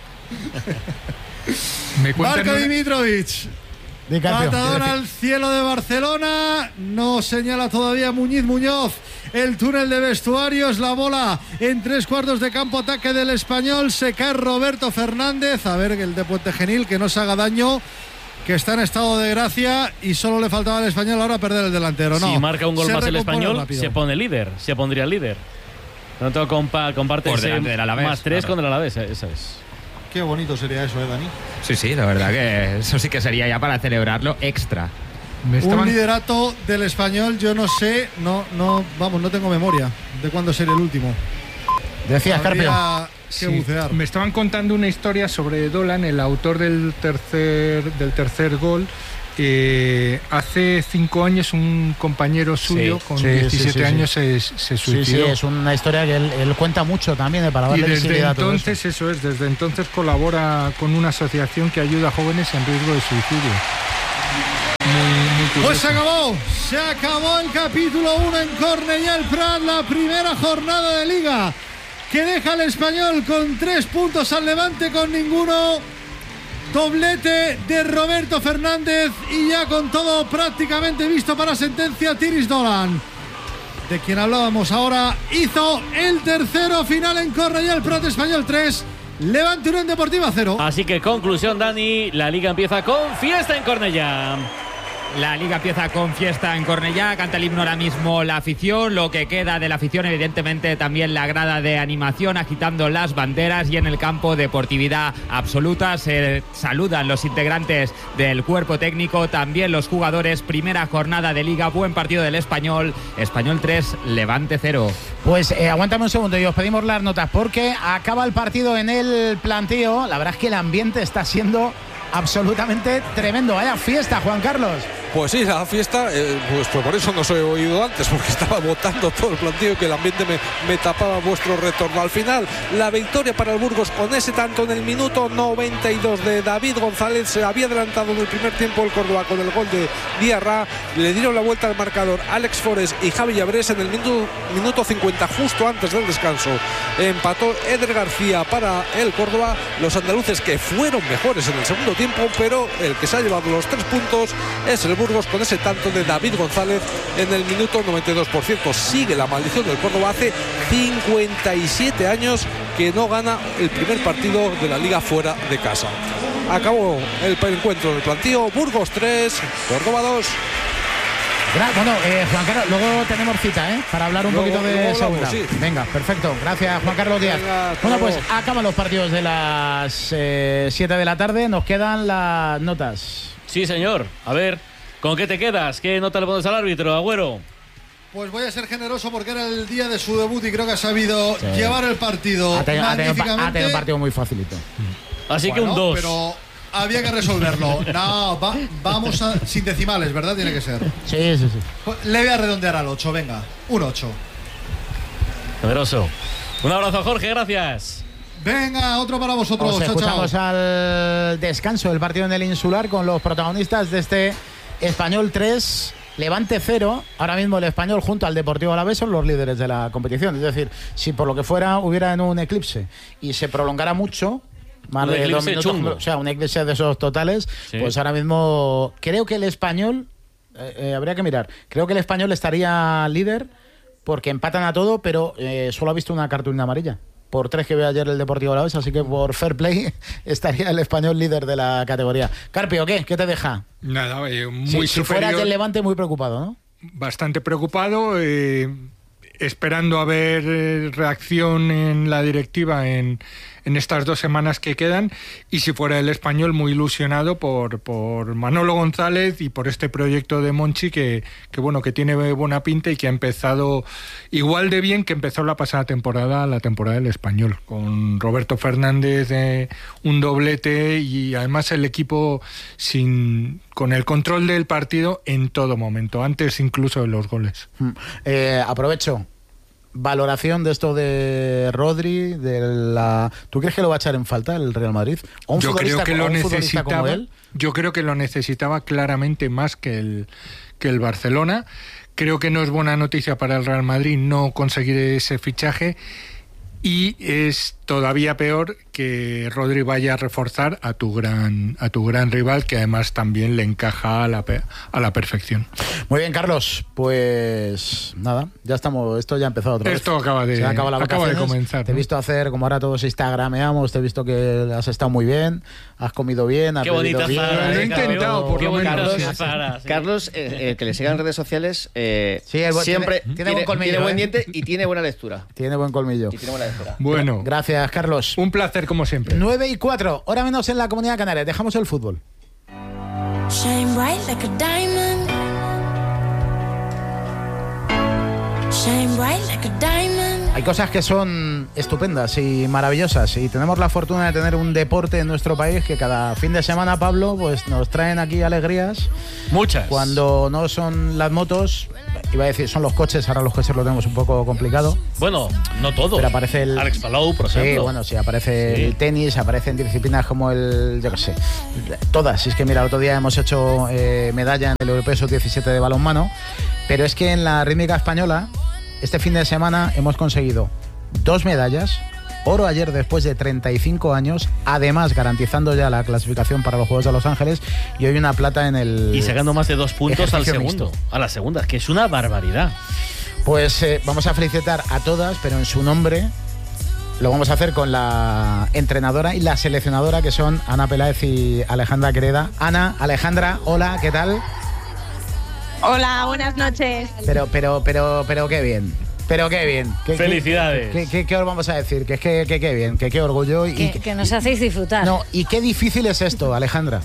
Me cuentan Marko una- Dimitrovic. Di, Carpio. Patadón al cielo de Barcelona. No señala todavía Muñiz Muñoz el túnel de vestuarios. La bola en tres cuartos de campo, ataque del Español. Se cae Roberto Fernández. A ver, el de Puente Genil, que no se haga daño, que está en estado de gracia, y solo le faltaba al Español ahora perder el delantero. No, Si marca un gol se más el recompone Español, rápido. se pone líder, se pondría líder. Por lo tanto, compa, comparte Por ese delante del Alavés, más tres claro. con el Alavés, esa es. Qué bonito sería eso, ¿eh, Dani? Sí, sí, la verdad que eso sí que sería ya para celebrarlo extra. me Un estaban- liderato del Español, yo no sé, no, no, vamos, no tengo memoria de cuándo sería el último. Decías, Carpio. Habría Sí, bucear. me estaban contando una historia sobre Dolan, el autor del tercer, del tercer gol. Eh, hace cinco años un compañero suyo Sí, con sí, diecisiete sí, sí, años sí. se, se Sí, sí, suicidó. es una historia que él, él cuenta mucho también eh, para Y darle desde visibilidad a todo entonces, eso. es, desde entonces colabora con una asociación que ayuda a jóvenes en riesgo de suicidio. Muy, muy curioso. Pues se acabó, se acabó el capítulo uno en Cornellà el Prat, la primera jornada de Liga, que deja al Español con tres puntos al Levante con ninguno. Doblete de Roberto Fernández y ya con todo prácticamente visto para sentencia, Tiris Dolan, de quien hablábamos ahora, hizo el tercero final en Cornellà el Prat. Español tres, Levante Unión Deportiva cero. Así que conclusión, Dani, la Liga empieza con fiesta en Cornellà. La Liga empieza con fiesta en Cornellà, canta el himno ahora mismo la afición, lo que queda de la afición evidentemente también la grada de animación agitando las banderas, y en el campo deportividad absoluta. Se saludan los integrantes del cuerpo técnico, también los jugadores. Primera jornada de Liga, buen partido del Español, Español tres, Levante cero. Pues eh, aguántame un segundo y os pedimos las notas porque acaba el partido en el planteo. La verdad es que el ambiente está siendo absolutamente tremendo. Vaya fiesta, Juan Carlos. Pues sí, la fiesta, eh, pues, pues por eso no os he oído antes, porque estaba votando todo el planteo y que el ambiente me, me tapaba vuestro retorno. Al final, la victoria para el Burgos con ese tanto en el minuto noventa y dos de David González. Se había adelantado en el primer tiempo el Córdoba con el gol de Diarra. Le dieron la vuelta al marcador Alex Forés y Javi Llabrés en el minuto, minuto cincuenta, justo antes del descanso. Empató Eder García para el Córdoba. Los andaluces, que fueron mejores en el segundo tiempo, pero el que se ha llevado los tres puntos es el Burgos con ese tanto de David González en el minuto noventa y dos. Por cierto, sigue la maldición del Córdoba. Hace cincuenta y siete años que no gana el primer partido de la Liga fuera de casa. Acabó el encuentro del planteo. Burgos tres, Córdoba dos. Bueno, eh, Juan Carlos, luego tenemos cita, ¿eh? Para hablar un Luego, poquito de luego segunda. hablamos, sí. Venga, perfecto. Gracias, Juan Carlos Díaz. Venga, bueno, pues luego. acaban los partidos de las siete eh, de la tarde. Nos quedan las notas. Sí, señor. A ver, ¿con qué te quedas? ¿Qué nota le pones al árbitro, Agüero? Pues voy a ser generoso porque era el día de su debut y creo que ha sabido Sí. llevar el partido Ha tenido, ha tenido un pa- magníficamente. ha tenido un partido muy facilito. Así que Bueno, un dos. pero había que resolverlo. No, va- vamos a, sin decimales, ¿verdad? Tiene que ser. Sí, sí, sí. Le voy a redondear al ocho, venga. Un ocho. Generoso. Un abrazo, Jorge, gracias. Venga, otro para vosotros. Os Chao, escuchamos chao. al descanso del partido en el Insular con los protagonistas de este Español tres, Levante cero. Ahora mismo el Español junto al Deportivo Alavés son los líderes de la competición. Es decir, si por lo que fuera hubiera en un eclipse y se prolongara mucho, más Un de dos eclipse minutos, chungo. o sea, un eclipse de esos totales, Sí. pues ahora mismo creo que el Español, eh, eh, habría que mirar, creo que el Español estaría líder porque empatan a todo, pero eh, solo ha visto una cartulina amarilla. Por tres que veo ayer el Deportivo Alavés, así que por fair play estaría el Español líder de la categoría. Carpio, ¿qué? ¿Qué te deja? Nada, eh, muy Si, si superior. fueras del Levante, muy preocupado, ¿no? Bastante preocupado, eh, esperando a ver eh, reacción en la directiva en, en estas dos semanas que quedan, y si fuera el Español, muy ilusionado por, por Manolo González y por este proyecto de Monchi que, que bueno, que tiene buena pinta y que ha empezado igual de bien que empezó la pasada temporada, la temporada del Español, con Roberto Fernández, eh, un doblete, y además el equipo sin con el control del partido en todo momento, antes incluso de los goles. Eh, aprovecho. Valoración de esto de Rodri, de la... ¿Tú crees que lo va a echar en falta el Real Madrid? ¿O un Yo creo futbolista que co- lo o un futbolista como necesitaba. él? Yo creo que lo necesitaba claramente más que el que el Barcelona. Creo que no es buena noticia para el Real Madrid no conseguir ese fichaje, y es todavía peor que Rodri vaya a reforzar a tu gran a tu gran rival, que además también le encaja a la pe- a la perfección. Muy bien, Carlos. Pues nada, ya estamos. Esto ya ha empezado otra vez. Esto acaba de Se han acabado las acaba de vacaciones. comenzar, Te he ¿no? visto hacer, como ahora todos instagrameamos, te he visto que has estado muy bien, has comido bien, has Qué bebido bonita bien. Zara, Lo he eh, intentado, Carlos. por Qué lo bonita menos. Carlos, Zara, sí. Carlos, eh, el que le siga en redes sociales, eh, Sí, el buen- siempre tiene- tiene tiene, buen colmillo, tiene buen ¿eh? diente y tiene buena lectura. Tiene buen colmillo. Y tiene buena lectura. Bueno, Gracias, Carlos. un placer como siempre. nueve y cuatro, hora menos en la Comunidad Canaria. Dejamos el fútbol. Shine bright like a diamond. Shine bright like a diamond. Hay cosas que son estupendas y maravillosas. Y tenemos la fortuna de tener un deporte en nuestro país que cada fin de semana, Pablo, pues nos traen aquí alegrías. Muchas. Cuando no son las motos, iba a decir, son los coches, ahora los coches lo tenemos un poco complicado. Bueno, no todo. Pero aparece el... Alex Palou, por ejemplo. Sí, bueno, sí, aparece sí. el tenis, aparecen disciplinas como el, yo qué sé, todas. Es que mira, el otro día hemos hecho eh, medalla en el Europeo sub diecisiete de balonmano, pero es que en la rítmica española, este fin de semana hemos conseguido dos medallas, oro ayer después de treinta y cinco años, además garantizando ya la clasificación para los Juegos de Los Ángeles, y hoy una plata en el... Y sacando más de dos puntos al segundo, mixto. a la segunda, que es una barbaridad. Pues eh, vamos a felicitar a todas, pero en su nombre lo vamos a hacer con la entrenadora y la seleccionadora, que son Ana Peláez y Alejandra Quereda. Ana, Alejandra, hola, ¿qué tal? Hola, buenas noches. Pero, pero, pero, pero qué bien. Pero qué bien. ¿Qué, Felicidades. ¿Qué, qué, qué os vamos a decir? Que es que, que qué bien, que qué orgullo. Y, que, que nos hacéis disfrutar. No, y qué difícil es esto, Alejandra.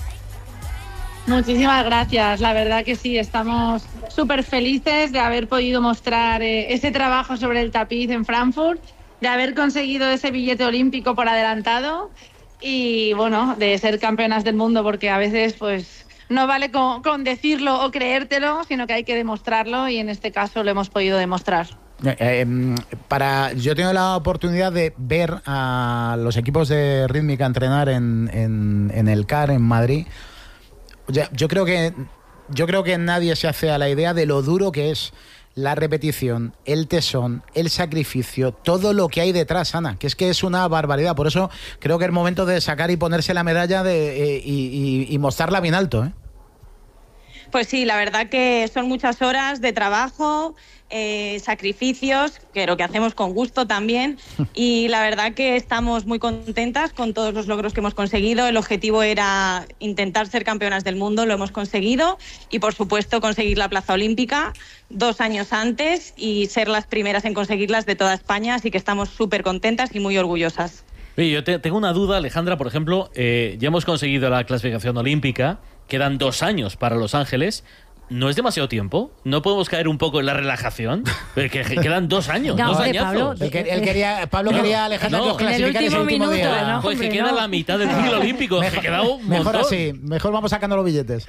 Muchísimas gracias. La verdad que sí, estamos súper felices de haber podido mostrar eh, ese trabajo sobre el tapiz en Frankfurt, de haber conseguido ese billete olímpico por adelantado y, bueno, de ser campeonas del mundo, porque a veces, pues, no vale con, con decirlo o creértelo, sino que hay que demostrarlo, y en este caso lo hemos podido demostrar. Eh, eh, para, yo he tenido la oportunidad de ver a los equipos de rítmica entrenar en, en, en el C A R en Madrid. Yo, yo creo que yo creo que nadie se hace a la idea de lo duro que es la repetición, el tesón, el sacrificio, todo lo que hay detrás, Ana, que es que es una barbaridad. Por eso creo que es momento de sacar y ponerse la medalla de, eh, y, y, y mostrarla bien alto, ¿eh? Pues sí, la verdad que son muchas horas de trabajo, eh, sacrificios, que lo que hacemos con gusto también, y la verdad que estamos muy contentas con todos los logros que hemos conseguido. El objetivo era intentar ser campeonas del mundo, lo hemos conseguido, y por supuesto conseguir la plaza olímpica dos años antes y ser las primeras en conseguirlas de toda España, así que estamos súper contentas y muy orgullosas. Oye, yo te, tengo una duda, Alejandra, por ejemplo, eh, ya hemos conseguido la clasificación olímpica, quedan dos años para Los Ángeles. ¿No es demasiado tiempo? ¿No podemos caer un poco en la relajación? Porque quedan dos años, no, dos hombre, añazos. Pablo, Él, quer, él quería, Pablo no, quería Alejandra no, que os clasificara ese último minuto, día. no, pues hombre, que queda no. la mitad del ciclo olímpico. Mejor, que queda un mejor montón. así, mejor vamos sacando los billetes.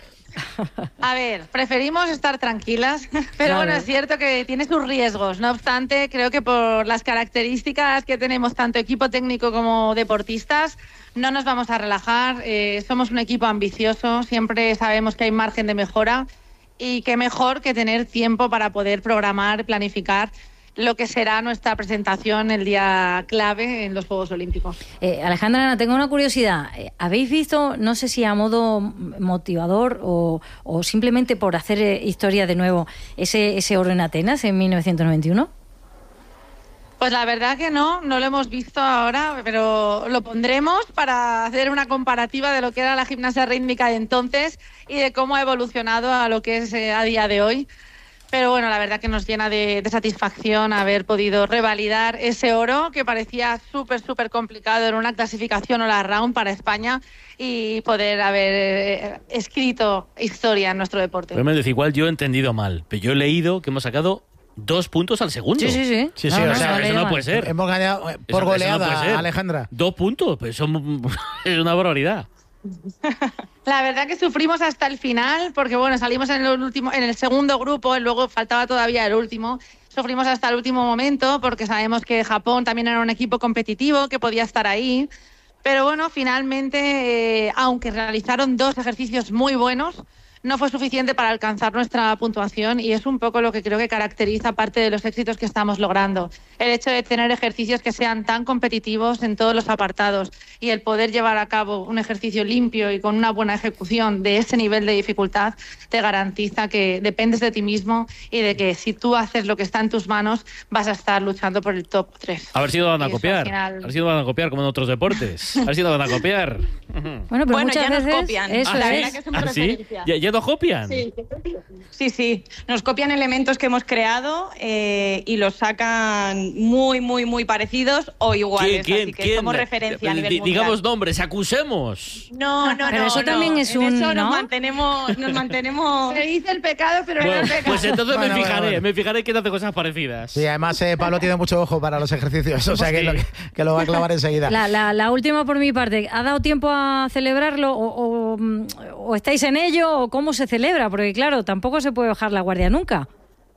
A ver, preferimos estar tranquilas, pero claro. bueno, es cierto que tiene sus riesgos. No obstante, creo que por las características que tenemos tanto equipo técnico como deportistas, no nos vamos a relajar. Eh, somos un equipo ambicioso, siempre sabemos que hay margen de mejora, y qué mejor que tener tiempo para poder programar, planificar lo que será nuestra presentación el día clave en los Juegos Olímpicos. Eh, Alejandra, Ana, tengo una curiosidad. ¿Habéis visto, no sé si a modo motivador o, o simplemente por hacer historia de nuevo, ese, ese oro en Atenas en mil novecientos noventa y uno? Pues la verdad que no, no lo hemos visto ahora, pero lo pondremos para hacer una comparativa de lo que era la gimnasia rítmica de entonces y de cómo ha evolucionado a lo que es eh, a día de hoy. Pero bueno, la verdad que nos llena de, de satisfacción haber podido revalidar ese oro que parecía súper, súper complicado en una clasificación o la round para España, y poder haber eh, escrito historia en nuestro deporte. Pero me dice, igual yo he entendido mal, pero yo he leído que hemos sacado dos puntos al segundo. Sí, sí, sí. Sí, no, sí, no, o sea, no, eso no puede ser. Hemos ganado por eso, goleada, eso no puede ser. Alejandra. Dos puntos, pues son, es una barbaridad. La verdad que sufrimos hasta el final, porque bueno, salimos en el último, en el segundo grupo, y luego faltaba todavía el último. Sufrimos hasta el último momento, porque sabemos que Japón también era un equipo competitivo que podía estar ahí. Pero bueno, finalmente, eh, aunque realizaron dos ejercicios muy buenos, no fue suficiente para alcanzar nuestra puntuación, y es un poco lo que creo que caracteriza parte de los éxitos que estamos logrando. El hecho de tener ejercicios que sean tan competitivos en todos los apartados, y el poder llevar a cabo un ejercicio limpio y con una buena ejecución de ese nivel de dificultad te garantiza que dependes de ti mismo y de que si tú haces lo que está en tus manos vas a estar luchando por el top tres. A ver si no van a Y eso, copiar. al final- A ver si no van a copiar como en otros deportes. A ver si no van a copiar. Bueno, pero Bueno, muchas ya nos veces copian. eso Ah, la es. verdad que somos ¿Ah, sí? referencia. Ya, ya nos copian. Sí, sí, sí. Nos copian elementos que hemos creado eh, y los sacan muy, muy, muy parecidos o iguales. ¿Quién, así que quién? somos referencia a nivel D- mundial. Digamos nombres, acusemos. No, no, Pero no. eso no. también es En un, eso ¿no? nos mantenemos, nos mantenemos. Se dice el pecado, pero Bueno, no el pecado. pues entonces Bueno, me bueno, fijaré, bueno. me fijaré que hace cosas parecidas. Sí, además eh, Pablo tiene mucho ojo para los ejercicios, o sea que, Sí. lo, que lo va a clavar enseguida. La, la, la última por mi parte, ¿ha dado tiempo a celebrarlo o, o, o estáis en ello o cómo se celebra? Porque claro, tampoco se puede bajar la guardia nunca.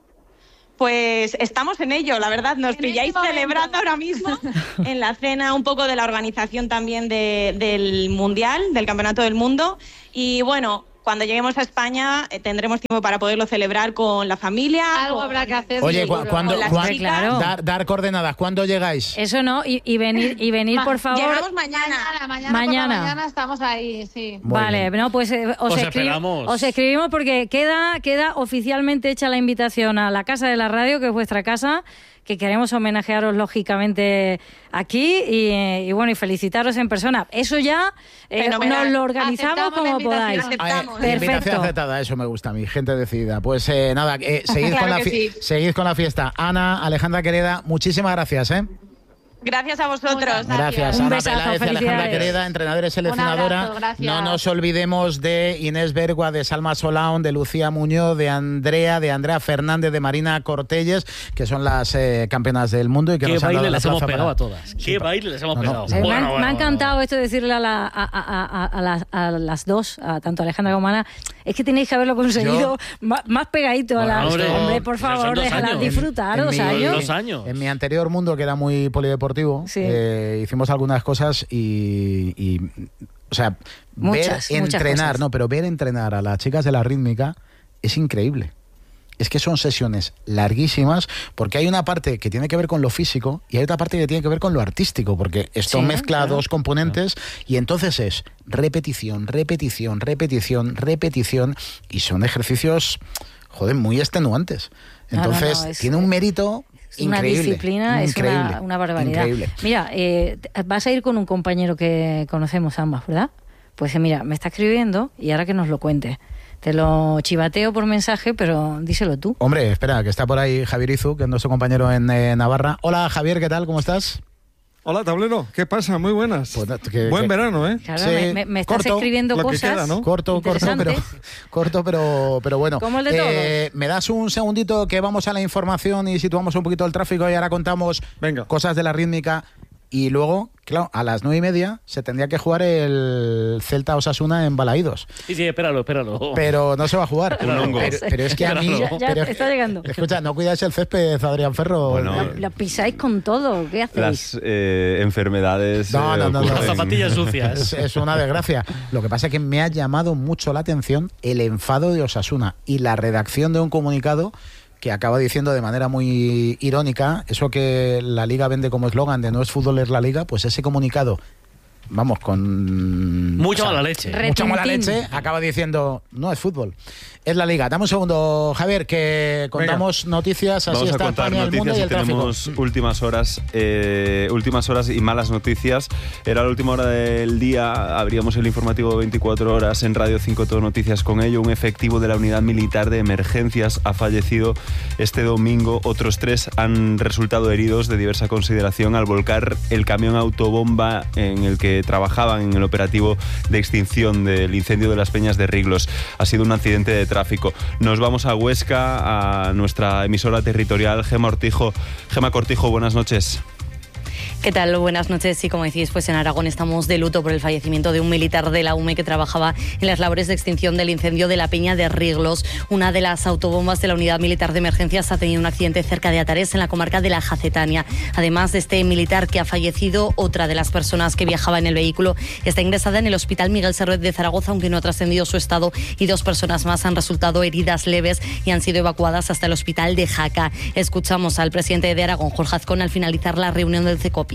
Pues estamos en ello, la verdad. Nos En pilláis este momento. celebrando ahora mismo en la cena un poco de la organización también de- del Mundial, del Campeonato del Mundo. Y bueno, cuando lleguemos a España eh, tendremos tiempo para poderlo celebrar con la familia. Algo con- habrá que hacer. Oye, seguro. cu- ¿cuándo, Con las cuán- chicas. Claro. dar, dar coordenadas? ¿Cuándo llegáis? Eso no, y, y venir, y venir Ma- por favor. Llegamos mañana. Mañana, mañana, Mañana. por la mañana estamos ahí, sí. Muy Vale, bien. no, pues eh, os, Os escri- esperamos. os escribimos porque queda, queda oficialmente hecha la invitación a la Casa de la Radio, que es vuestra casa, que queremos homenajearos lógicamente aquí y, eh, y bueno, y felicitaros en persona. Eso ya eh, Fenomenal. nos lo organizamos Aceptamos la como invitación. podáis. Aceptamos. Ah, eh, invitación Perfecto. aceptada, eso me gusta a mí, gente decidida. Pues eh, nada, eh, seguid, Claro con la que fi- sí. seguid con la fiesta. Ana, Alejandra querida, muchísimas gracias. ¿eh? Gracias a vosotros. Muchas Gracias, Un Ana besazo, Peláez y Alejandra felicidades. Quereda, entrenadora y seleccionadora. abrazo, gracias. No nos olvidemos de Inés Bergua, de Salma Solaun, de Lucía Muñoz, de Andrea, de Andrea Fernández, de Marina Cortelles, que son las eh, campeonas del mundo y que ¿Qué nos han baile dado la les hemos plaza pegado para- a todas? ¿Qué baile les hemos No, no. pegado? O sea, me, Bueno, han- bueno, me ha bueno. encantado esto de decirle a, la- a, a- a- a las, a las dos, a tanto a Alejandra como a Ana, es que tenéis que haberlo conseguido más, más pegadito a Bueno, las. hombre, Hombre, por pero son favor, dos déjalas años. disfrutar En dos mi- años. Dos años. En mi anterior mundo, que era muy polideportivo, Sí. eh, hicimos algunas cosas y, y, o sea, Muchas, ver muchas entrenar, cosas. no, pero ver entrenar a las chicas de la rítmica es increíble. Es que son sesiones larguísimas porque hay una parte que tiene que ver con lo físico y hay otra parte que tiene que ver con lo artístico, porque esto Sí, mezcla claro. dos componentes y entonces es repetición, repetición, repetición, repetición y son ejercicios, joder, muy extenuantes. No, no, no, Entonces, es- tiene un mérito Es una increíble. disciplina, increíble, es una, una barbaridad. Increíble. Mira, eh, te- vas a ir con un compañero que conocemos ambas, ¿verdad? Pues eh, mira, me está escribiendo y ahora que nos lo cuente. Te lo chivateo por mensaje, pero díselo tú. Hombre, espera, que está por ahí Javier Izu, que es nuestro compañero en eh, Navarra. Hola, Javier, ¿qué tal? ¿Cómo estás? Hola, tablero. ¿Qué pasa? Muy buenas. Pues, que- Buen que- verano, ¿eh? Claro, Sí, me, me- me estás corto, escribiendo lo que cosas. queda, ¿no? Corto, corto, pero, interesantes. corto, pero, pero bueno. Como el de Eh, ¿Me das un segundito que vamos a la información y situamos un poquito el tráfico y ahora contamos Venga. cosas de la rítmica? Y luego, claro, a las nueve y media se tendría que jugar el Celta Osasuna en Balaídos. Sí, sí, espéralo, espéralo. Pero no se va a jugar. Un hongo. Pero, pero es que a mí. Ya- ya pero- está llegando. Escucha, no cuidáis el césped, Adrián Ferro. Bueno, Lo, lo pisáis con todo. ¿Qué hacéis? las eh, enfermedades. No, eh, no, no, no. ocurren. Las zapatillas sucias. Es, es una desgracia. Lo que pasa es que me ha llamado mucho la atención el enfado de Osasuna y la redacción de un comunicado que acaba diciendo de manera muy irónica eso que la Liga vende como eslogan de no es fútbol, es la Liga, pues ese comunicado, vamos, con... Mucha o sea, mala leche. Mucha mala Retintín. leche, acaba diciendo no es fútbol, es la Liga. Dame un segundo, Javier, que contamos noticias, así Vamos a está contar España, el mundo noticias y y el tráfico. tenemos últimas horas, eh, últimas horas y malas noticias. Era la última hora del día, abríamos el informativo veinticuatro horas en Radio cinco Todo Noticias con ello. Un efectivo de la Unidad Militar de Emergencias ha fallecido este domingo. Otros tres han resultado heridos de diversa consideración al volcar el camión autobomba en el que trabajaban en el operativo de extinción del incendio de las Peñas de Riglos. Ha sido un accidente de tráfico. Nos vamos a Huesca, a nuestra emisora territorial, Gema Ortijo. Gema Cortijo, buenas noches. ¿Qué tal? Buenas noches. Sí, como decís, pues en Aragón estamos de luto por el fallecimiento de un militar de la U M E que trabajaba en las labores de extinción del incendio de la Peña de Riglos. Una de las autobombas de la Unidad Militar de Emergencias ha tenido un accidente cerca de Atares, en la comarca de la Jacetania. Además de este militar que ha fallecido, otra de las personas que viajaba en el vehículo está ingresada en el Hospital Miguel Servet de Zaragoza, aunque no ha trascendido su estado, y dos personas más han resultado heridas leves y han sido evacuadas hasta el Hospital de Jaca. Escuchamos al presidente de Aragón, Jorge Azcón, al finalizar la reunión del CECOPI.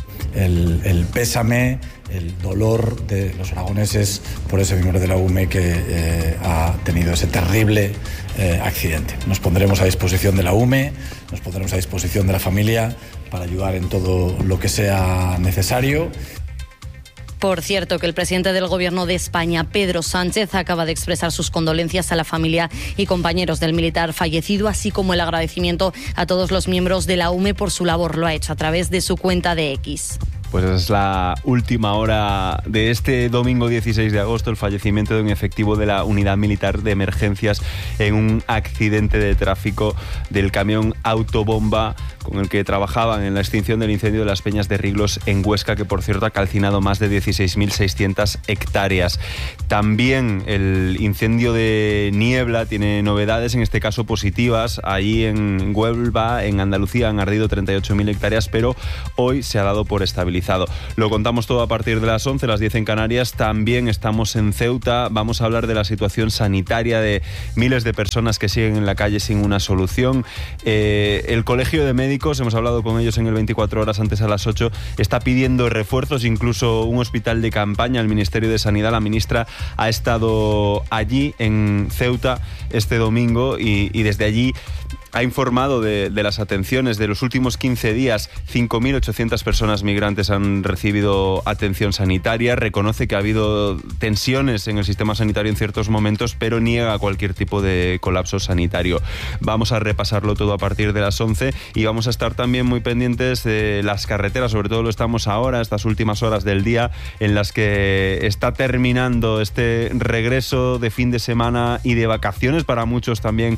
El, el pésame, el dolor de los aragoneses por ese miembro de la U M E que eh, ha tenido ese terrible eh, accidente. Nos pondremos a disposición de la U M E, nos pondremos a disposición de la familia para ayudar en todo lo que sea necesario. Por cierto, que el presidente del Gobierno de España, Pedro Sánchez, acaba de expresar sus condolencias a la familia y compañeros del militar fallecido, así como el agradecimiento a todos los miembros de la U M E por su labor. Lo ha hecho a través de su cuenta de X. Pues es la última hora de este domingo dieciséis de agosto, el fallecimiento de un efectivo de la Unidad Militar de Emergencias en un accidente de tráfico del camión autobomba con el que trabajaban en la extinción del incendio de las Peñas de Riglos en Huesca, que por cierto ha calcinado más de dieciséis mil seiscientas hectáreas. También el incendio de Niebla tiene novedades, en este caso positivas. Allí en Huelva, en Andalucía, han ardido treinta y ocho mil hectáreas, pero hoy se ha dado por estabilizado. Lo contamos todo a partir de las once, las diez en Canarias. También estamos en Ceuta. Vamos a hablar de la situación sanitaria de miles de personas que siguen en la calle sin una solución. Eh, el Colegio de Médicos, hemos hablado con ellos en el veinticuatro horas antes a las ocho, está pidiendo refuerzos, incluso un hospital de campaña. El Ministerio de Sanidad, la ministra, ha estado allí en Ceuta este domingo y, y desde allí ha informado de, de las atenciones. De los últimos quince días, cinco mil ochocientas personas migrantes han recibido atención sanitaria. Reconoce que ha habido tensiones en el sistema sanitario en ciertos momentos, pero niega cualquier tipo de colapso sanitario. Vamos a repasarlo todo a partir de las once y vamos a estar también muy pendientes de las carreteras, sobre todo lo estamos ahora, estas últimas horas del día, en las que está terminando este regreso de fin de semana y de vacaciones para muchos también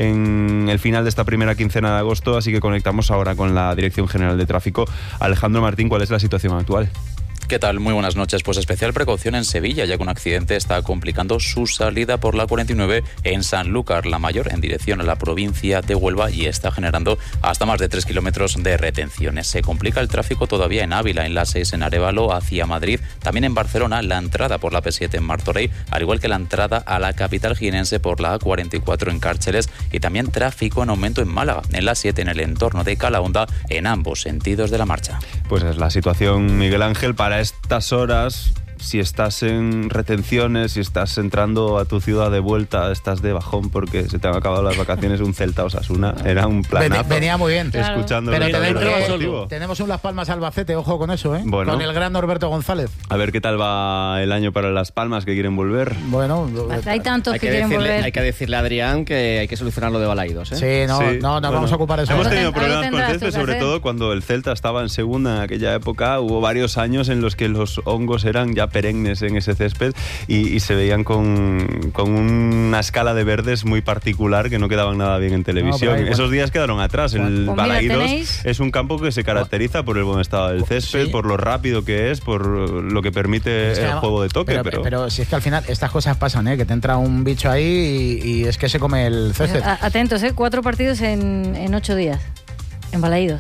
en el final de esta primera quincena de agosto, así que conectamos ahora con la Dirección General de Tráfico. Alejandro Martín, ¿cuál es la situación actual? ¿Qué tal? Muy buenas noches. Pues especial precaución en Sevilla, ya que un accidente está complicando su salida por la cuarenta y nueve en Sanlúcar la Mayor, en dirección a la provincia de Huelva, y está generando hasta más de tres kilómetros de retenciones. Se complica el tráfico todavía en Ávila, en la seis en Arévalo hacia Madrid, también en Barcelona, la entrada por la P siete en Martorell, al igual que la entrada a la capital jienense por la A cuarenta y cuatro en Cárceles, y también tráfico en aumento en Málaga, en la siete en el entorno de Calahonda, en ambos sentidos de la marcha. Pues es la situación, Miguel Ángel, para estas horas. Si estás en retenciones, si estás entrando a tu ciudad de vuelta, estás de bajón porque se te han acabado las vacaciones, un Celta Osasuna era un planazo. Venía muy bien. Claro. Escuchando Pero el tenemos, tenemos un Las Palmas Albacete, ojo con eso, ¿eh? Bueno. Con el gran Norberto González. A ver qué tal va el año para Las Palmas, que quieren volver. Bueno, hay tantos hay que, que quieren decirle, volver. Hay que decirle a Adrián que hay que solucionar lo de Balaidos, ¿eh? Sí, no, Sí, no nos bueno, vamos a ocupar de eso. Hemos tenido Algo problemas con el tendrás tú césped, que sobre hacer. todo cuando el Celta estaba en segunda en aquella época. Hubo varios años en los que los hongos eran ya perennes en ese césped y, y se veían con, con una escala de verdes muy particular que no quedaban nada bien en televisión. No, ahí, Esos bueno. días quedaron atrás. El Pues mira, Balaidos tenéis- es un campo que se caracteriza por el buen estado del césped, Sí. por lo rápido que es, por lo que permite Es que el además- juego de toque. Pero, Pero, pero si es que al final estas cosas pasan, ¿eh? Que te entra un bicho ahí y, y es que se come el césped. A- Atentos, ¿eh? Cuatro partidos en, en ocho días, en Balaídos.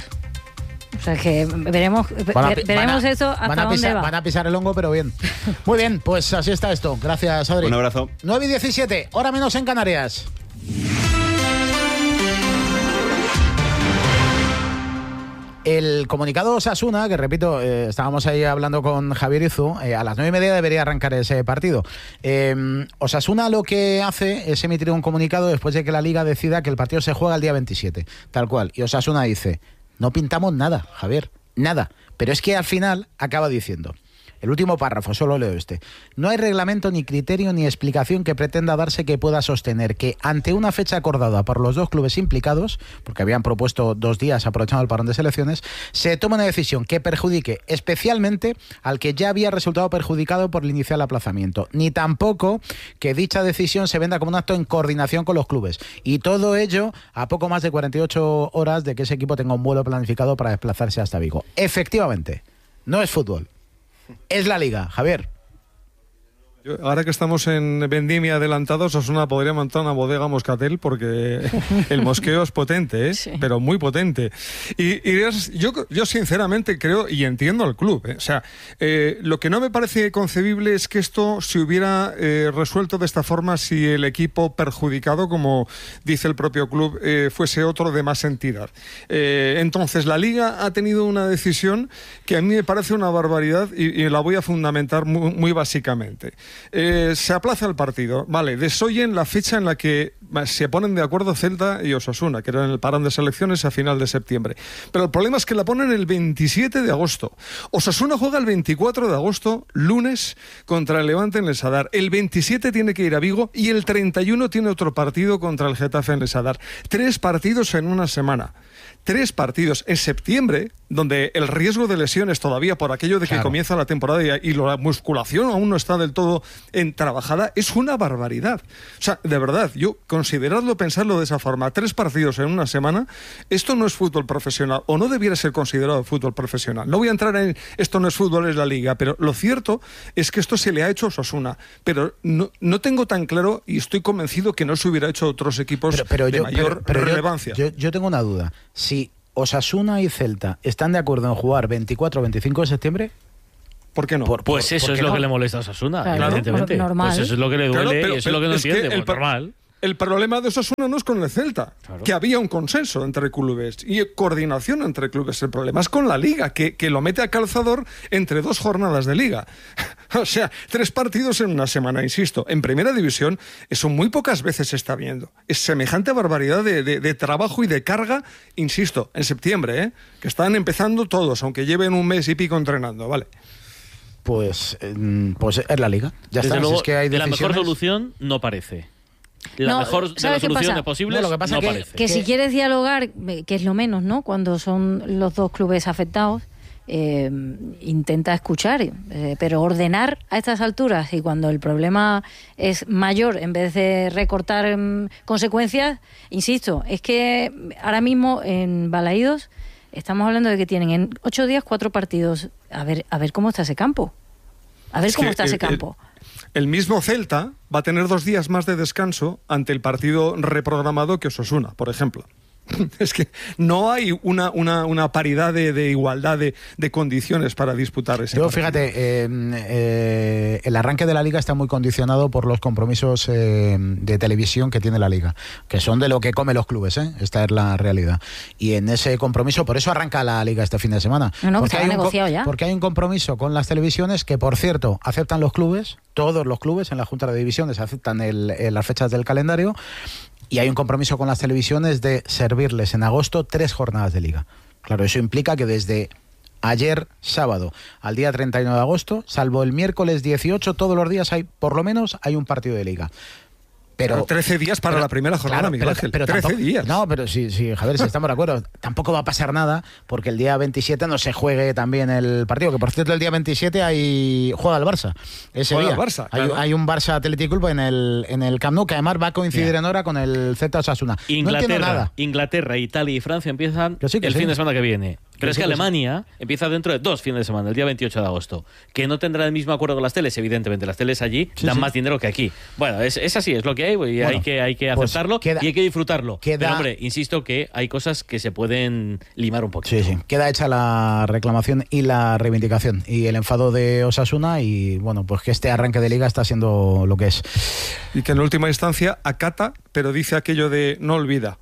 O sea que veremos, Van a ver- pi- veremos van a- eso hasta van a dónde pisar, va. Van a pisar el hongo, pero bien. Muy bien, pues así está esto. Gracias, Adri. un abrazo. nueve y diecisiete, hora menos en Canarias. El comunicado Osasuna, que repito, eh, estábamos ahí hablando con Javier Izu, eh, a las nueve y media debería arrancar ese partido. Eh, Osasuna lo que hace es emitir un comunicado después de que la Liga decida que el partido se juega el día veintisiete, tal cual. Y Osasuna dice, no pintamos nada, Javier, nada. Pero es que al final acaba diciendo... El último párrafo, solo leo este. No hay reglamento, ni criterio, ni explicación que pretenda darse que pueda sostener que ante una fecha acordada por los dos clubes implicados, porque habían propuesto dos días aprovechando el parón de selecciones, se tome una decisión que perjudique especialmente al que ya había resultado perjudicado por el inicial aplazamiento. Ni tampoco que dicha decisión se venda como un acto en coordinación con los clubes. Y todo ello a poco más de cuarenta y ocho horas de que ese equipo tenga un vuelo planificado para desplazarse hasta Vigo. Efectivamente, no es fútbol. Es la Liga, Javier. Yo, ahora que estamos en vendimia adelantados, Osasuna podría montar una bodega Moscatel porque el mosqueo es potente, ¿eh? Sí. Pero muy potente. Y, y es, yo, yo sinceramente creo y entiendo al club, ¿eh? O sea, eh, lo que no me parece concebible es que esto se hubiera eh, resuelto de esta forma si el equipo perjudicado, como dice el propio club, eh, fuese otro de más entidad. Eh, entonces, la Liga ha tenido una decisión que a mí me parece una barbaridad y, y la voy a fundamentar muy, muy básicamente. Eh, se aplaza el partido. Vale, desoyen la fecha en la que se ponen de acuerdo Celta y Osasuna, que era en el parón de selecciones a final de septiembre. Pero el problema es que la ponen el veintisiete de agosto. Osasuna juega el veinticuatro de agosto, lunes, contra el Levante en el Sadar. El veintisiete tiene que ir a Vigo y el treinta y uno tiene otro partido contra el Getafe en el Sadar. Tres partidos en una semana. Tres partidos en septiembre, donde el riesgo de lesiones todavía por aquello de que claro. comienza la temporada y, y la musculación aún no está del todo en trabajada, es una barbaridad. O sea, de verdad, yo consideradlo, pensarlo de esa forma, tres partidos en una semana, esto no es fútbol profesional, o no debiera ser considerado fútbol profesional. No voy a entrar en esto no es fútbol, es la liga, pero lo cierto es que esto se le ha hecho a Osasuna, pero no, no tengo tan claro y estoy convencido que no se hubiera hecho a otros equipos pero, pero de yo, mayor pero, pero relevancia. Yo, yo, yo tengo una duda. Si Osasuna y Celta están de acuerdo en jugar veinticuatro o veinticinco de septiembre, ¿por qué no? Por, pues por, eso es lo no? que le molesta a Osasuna, claro, evidentemente. Normal. Pues eso es lo que le duele claro, pero, y eso es lo que no es entiende, que el, pues normal. El problema de Osasuna no es con el Celta, claro. que había un consenso entre clubes y coordinación entre clubes. El problema es con la Liga, que, que lo mete a calzador entre dos jornadas de Liga. O sea, tres partidos en una semana, insisto. En Primera División eso muy pocas veces se está viendo. Es semejante barbaridad de, de, de trabajo y de carga, insisto, en septiembre, ¿eh? que están empezando todos, aunque lleven un mes y pico entrenando, ¿vale? Pues, pues es la Liga. Ya Desde está. luego, si es que hay la mejor solución no parece. La no, mejor de las soluciones posibles no, lo que pasa no que, parece. Que si quieres dialogar, que es lo menos, ¿no? Cuando son los dos clubes afectados, eh, intenta escuchar, eh, pero ordenar a estas alturas y cuando el problema es mayor, en vez de recortar eh, consecuencias, insisto, es que ahora mismo en Balaídos estamos hablando de que tienen en ocho días cuatro partidos. A ver, a ver cómo está ese campo. A ver es cómo que está el, ese campo. El... El mismo Celta va a tener dos días más de descanso ante el partido reprogramado que Osasuna, por ejemplo. Es que no hay una, una, una paridad de, de igualdad de, de condiciones para disputar ese Yo, partido. fíjate, eh, eh, el arranque de la Liga está muy condicionado por los compromisos eh, de televisión que tiene la Liga, que son de lo que comen los clubes, ¿eh? Esta es la realidad. Y en ese compromiso, por eso arranca la Liga este fin de semana. No, no, porque, que hay un, negociado ya. porque hay un compromiso con las televisiones que, por cierto, aceptan los clubes, todos los clubes en la Junta de Divisiones aceptan el, el, las fechas del calendario. Y hay un compromiso con las televisiones de servirles en agosto tres jornadas de Liga. Claro, eso implica que desde ayer, sábado, al día treinta y uno de agosto, salvo el miércoles dieciocho, todos los días hay, por lo menos, hay un partido de Liga. Pero, pero trece días para pero, la primera jornada, claro, Miguel pero, Ángel. Pero trece tampoco, días. No, pero sí, sí, Javier, si estamos de acuerdo. Tampoco va a pasar nada porque el día veintisiete no se juegue también el partido. Que por cierto, el día veintisiete hay juega el Barça. Ese juega día. el Barça, hay, claro. hay un Barça Athletic Club en el, en el Camp Nou que además va a coincidir yeah. en hora con el Celta Osasuna. Inglaterra, no entiendo nada. Inglaterra, Italia y Francia empiezan sí, el sí. fin de semana que viene. Pero que es sí, que que Alemania sí. empieza dentro de dos fines de semana, el día veintiocho de agosto. Que no tendrá el mismo acuerdo con las teles, evidentemente. Las teles allí sí, dan sí. más dinero que aquí. Bueno, es, es así, es lo que hay y bueno, hay que, hay que aceptarlo pues queda, y hay que disfrutarlo. Queda, Pero hombre, insisto que hay cosas que se pueden limar un poquito. Sí, sí. Queda hecha la reclamación y la reivindicación y el enfado de Osasuna y bueno, pues que este arranque de Liga está siendo lo que es. Y que en última instancia acata, pero dice aquello de no olvida.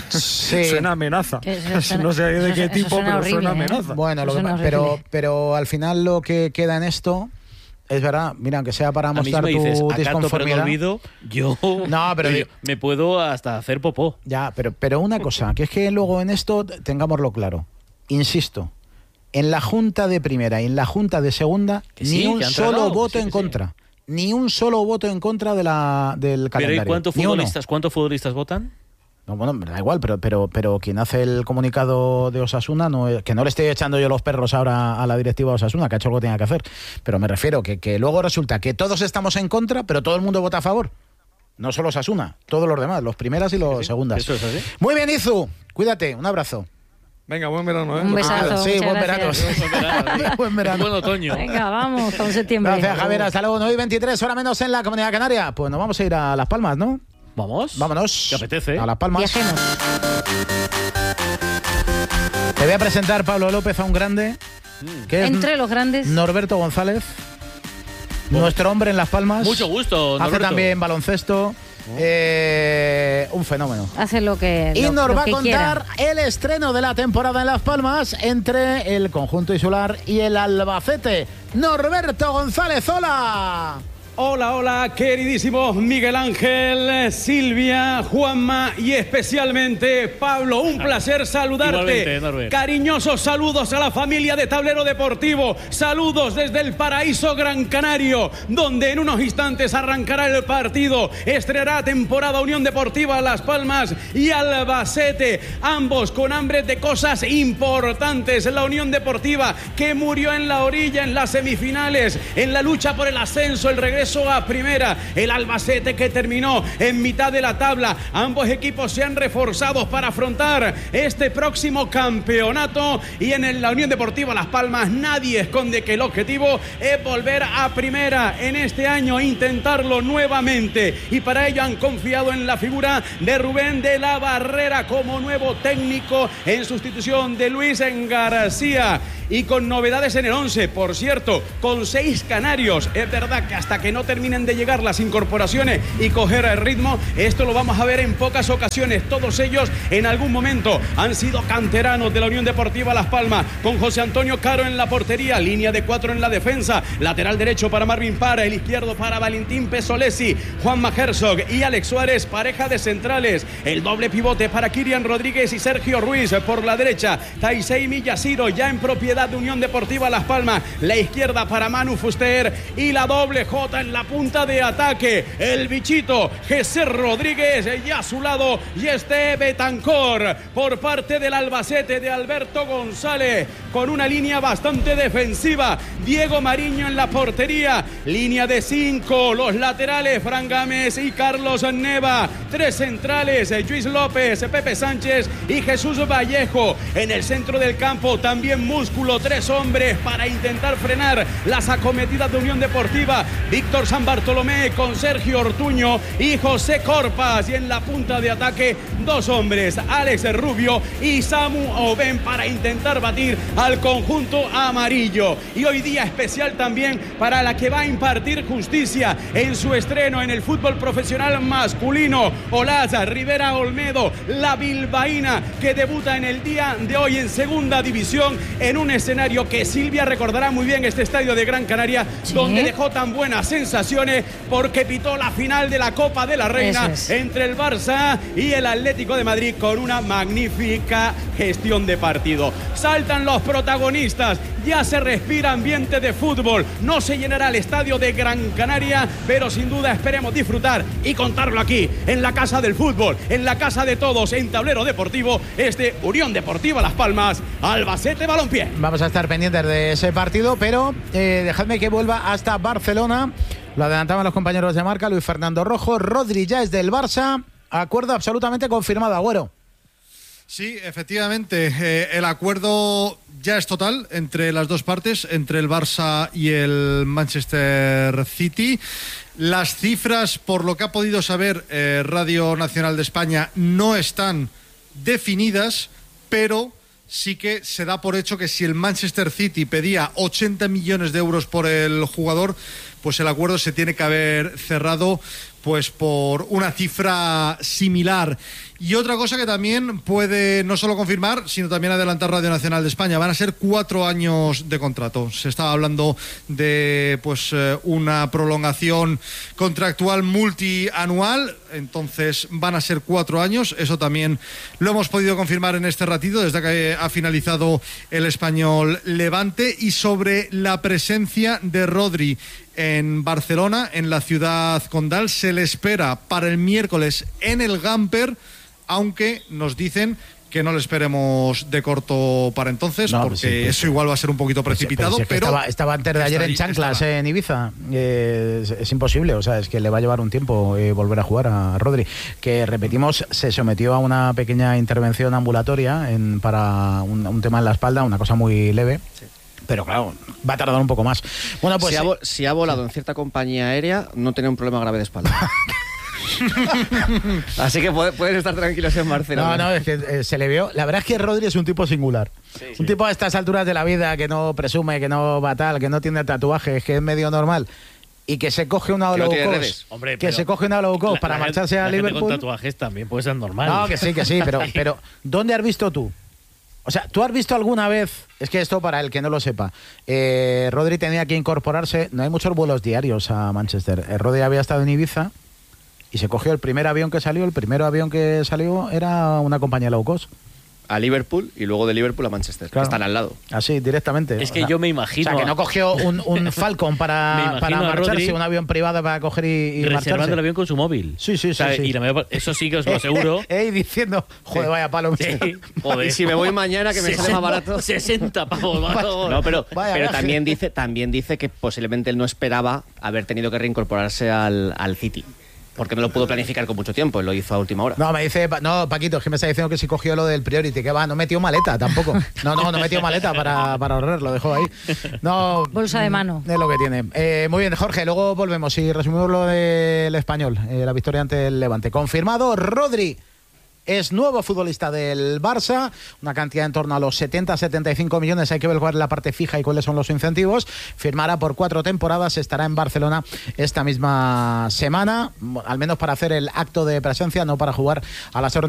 Sí. Suena amenaza. Suena, no sé de qué tipo, suena pero horrible, suena ¿eh? amenaza. Bueno, lo que, pero, pero al final lo que queda en esto es verdad, mira, aunque sea para mostrar tu dices, disconformidad. Pero no olvido, yo, no, pero yo me puedo hasta hacer popó. Ya, pero, pero una cosa, que es que luego en esto tengámoslo claro. Insisto, en la Junta de Primera y en la Junta de Segunda, que ni sí, un solo tragado, voto sí, en contra. Sí. Ni un solo voto en contra de la, del calendario. ¿Pero y cuántos futbolistas, cuántos futbolistas votan? No, bueno, da igual, pero, pero, pero quien hace el comunicado de Osasuna, no, que no le estoy echando yo los perros ahora a la directiva de Osasuna, que ha hecho lo que tenía que hacer, pero me refiero que, que luego resulta que todos estamos en contra, pero todo el mundo vota a favor. No solo Osasuna, todos los demás, los primeras y los sí, segundas. Eso es así. Muy bien, Izu, cuídate, un abrazo. Venga, buen verano, ¿eh? Un besazo. Ah, sí, buen verano. buen verano. Buen verano. Buen otoño. Venga, vamos, con septiembre. Gracias, Javier. Hasta luego. nueve y veintitrés, hora menos en la Comunidad Canaria. Pues nos vamos a ir a Las Palmas, ¿no? Vamos. Vámonos. ¿Te apetece? A Las Palmas. Viajemos. Te voy a presentar, Pablo López, a un grande. Que Entre es los grandes. Norberto González. Oh. Nuestro hombre en Las Palmas. Mucho gusto, Norberto. Hace también baloncesto. Oh. Eh, un fenómeno. Hace lo que Y lo, nos lo va que a contar quiera. el estreno de la temporada en Las Palmas entre el conjunto insular y el Albacete. Norberto González, hola. Hola, hola, queridísimos Miguel Ángel, Silvia, Juanma y especialmente Pablo. Un placer saludarte. Cariñosos saludos a la familia de Tablero Deportivo. Saludos desde el paraíso Gran Canario, donde en unos instantes arrancará el partido. Estrenará temporada Unión Deportiva Las Palmas y Albacete. Ambos con hambre de cosas importantes. La Unión Deportiva que murió en la orilla en las semifinales, en la lucha por el ascenso, el regreso a primera. El Albacete que terminó en mitad de la tabla. Ambos equipos se han reforzado para afrontar este próximo campeonato, y en la Unión Deportiva Las Palmas nadie esconde que el objetivo es volver a primera en este año, intentarlo nuevamente, y para ello han confiado en la figura de Rubén de la Barrera como nuevo técnico en sustitución de Luis García, y con novedades en el once, por cierto, con seis canarios. Es verdad que hasta que no terminen de llegar las incorporaciones y coger el ritmo, esto lo vamos a ver en pocas ocasiones. Todos ellos en algún momento han sido canteranos de la Unión Deportiva Las Palmas, con José Antonio Caro en la portería, línea de cuatro en la defensa, lateral derecho para Marvin Para, el izquierdo para Valentín Pesolesi, Juanma Herzog y Alex Suárez, pareja de centrales, el doble pivote para Kirian Rodríguez y Sergio Ruiz por la derecha, Taisei Miyashiro ya en propiedad de Unión Deportiva Las Palmas, la izquierda para Manu Fuster y la doble J en la punta de ataque, el bichito Jesús Rodríguez y a su lado y este Betancor por parte del Albacete de Alberto González, con una línea bastante defensiva. Diego Mariño en la portería, línea de cinco, los laterales Fran Gámez y Carlos Neva, tres centrales Luis López, Pepe Sánchez y Jesús Vallejo. En el centro del campo también músculo, tres hombres para intentar frenar las acometidas de Unión Deportiva, Víctor San Bartolomé con Sergio Ortuño y José Corpas, y en la punta de ataque dos hombres, Alex Rubio y Samu Oben, para intentar batir al conjunto amarillo. Y hoy día especial también para la que va a impartir justicia en su estreno en el fútbol profesional masculino, Olaza Rivera Olmedo, la bilbaína, que debuta en el día de hoy en segunda división, en un escenario que Silvia recordará muy bien, este estadio de Gran Canaria, ¿sí?, donde dejó tan buenas sensaciones porque pitó la final de la Copa de la Reina es. entre el Barça y el Atlético de Madrid, con una magnífica gestión de partido. Saltan los protagonistas, ya se respira ambiente de fútbol, no se llenará el estadio de Gran Canaria, pero sin duda esperemos disfrutar y contarlo aquí, en la casa del fútbol, en la casa de todos, en Tablero Deportivo, este Unión Deportiva Las Palmas, Albacete Balompié. Vamos a estar pendientes de ese partido, pero eh, dejadme que vuelva hasta Barcelona. Lo adelantaban los compañeros de marca, Luis Fernando Rojo. Rodri ya es del Barça, acuerdo absolutamente confirmado, Agüero. Sí, efectivamente, eh, el acuerdo ya es total entre las dos partes, entre el Barça y el Manchester City. Las cifras, por lo que ha podido saber eh, Radio Nacional de España, no están definidas, pero sí que se da por hecho que si el Manchester City pedía ochenta millones de euros por el jugador, pues el acuerdo se tiene que haber cerrado pues por una cifra similar. Y otra cosa que también puede no solo confirmar, sino también adelantar Radio Nacional de España, van a ser cuatro años de contrato. Se estaba hablando de pues una prolongación contractual multianual, entonces van a ser cuatro años. Eso también lo hemos podido confirmar en este ratito, desde que ha finalizado el Español Levante. Y sobre la presencia de Rodri en Barcelona, en la ciudad condal, se le espera para el miércoles en el Gamper, aunque nos dicen que no le esperemos de corto para entonces, no, porque sí, pues, eso igual va a ser un poquito precipitado. Pero, pero estaba, estaba antes de ayer en chanclas estaba. en Ibiza. Eh, es, es imposible, o sea, es que le va a llevar un tiempo eh, volver a jugar a Rodri, que repetimos, se sometió a una pequeña intervención ambulatoria en, para un, un tema en la espalda, una cosa muy leve. Sí. Pero claro, va a tardar un poco más. Bueno, pues si ha, si ha volado en cierta compañía aérea, no tiene un problema grave de espalda. Así que pueden estar tranquilos en Barcelona. No, no, es que eh, se le vio. La verdad es que Rodri es un tipo singular. Sí, un sí. tipo a estas alturas de la vida que no presume, que no va tal, que no tiene tatuajes, que es medio normal. Y que se coge una low cost, Hombre, que se coge una low cost para la marcharse gente, a la Liverpool. Gente con tatuajes también puede ser normal. No, que sí, que sí, pero, pero ¿dónde has visto tú O sea, ¿tú has visto alguna vez, es que esto para el que no lo sepa, eh, Rodri tenía que incorporarse, no hay muchos vuelos diarios a Manchester, eh, Rodri había estado en Ibiza y se cogió el primer avión que salió, el primer avión que salió era una compañía low cost. A Liverpool y luego de Liverpool a Manchester, claro. Que están al lado. Así, directamente. Es que o sea, yo me imagino... O sea, que no cogió un, un Falcon para, para marcharse, Rodri, un avión privado para coger y, y reservando marcharse. el avión con su móvil. Sí, sí, o sea, sí, sí. Y la mayor, eso sí que os lo aseguro. Eh, eh, diciendo, joder, vaya palo. Sí, joder. Y si me voy mañana, que me sale más barato. sesenta pavos. No, pero, Vaya pero viaje. también, dice, también dice que posiblemente él no esperaba haber tenido que reincorporarse al, al City. Porque no lo pudo planificar con mucho tiempo, lo hizo a última hora. No, me dice, no, Paquito, es que me está diciendo que si cogió lo del Priority, que va, no metió maleta tampoco. No, no, no metió maleta para, para ahorrar, lo dejó ahí. No, bolsa de mano. Es lo que tiene. Eh, muy bien, Jorge, luego volvemos y resumimos lo del Español, eh, la victoria ante el Levante. Confirmado, Rodri es nuevo futbolista del Barça, una cantidad en torno a los setenta a setenta y cinco millones, hay que ver cuál es la parte fija y cuáles son los incentivos. Firmará por cuatro temporadas, estará en Barcelona esta misma semana, al menos para hacer el acto de presencia, no para jugar a las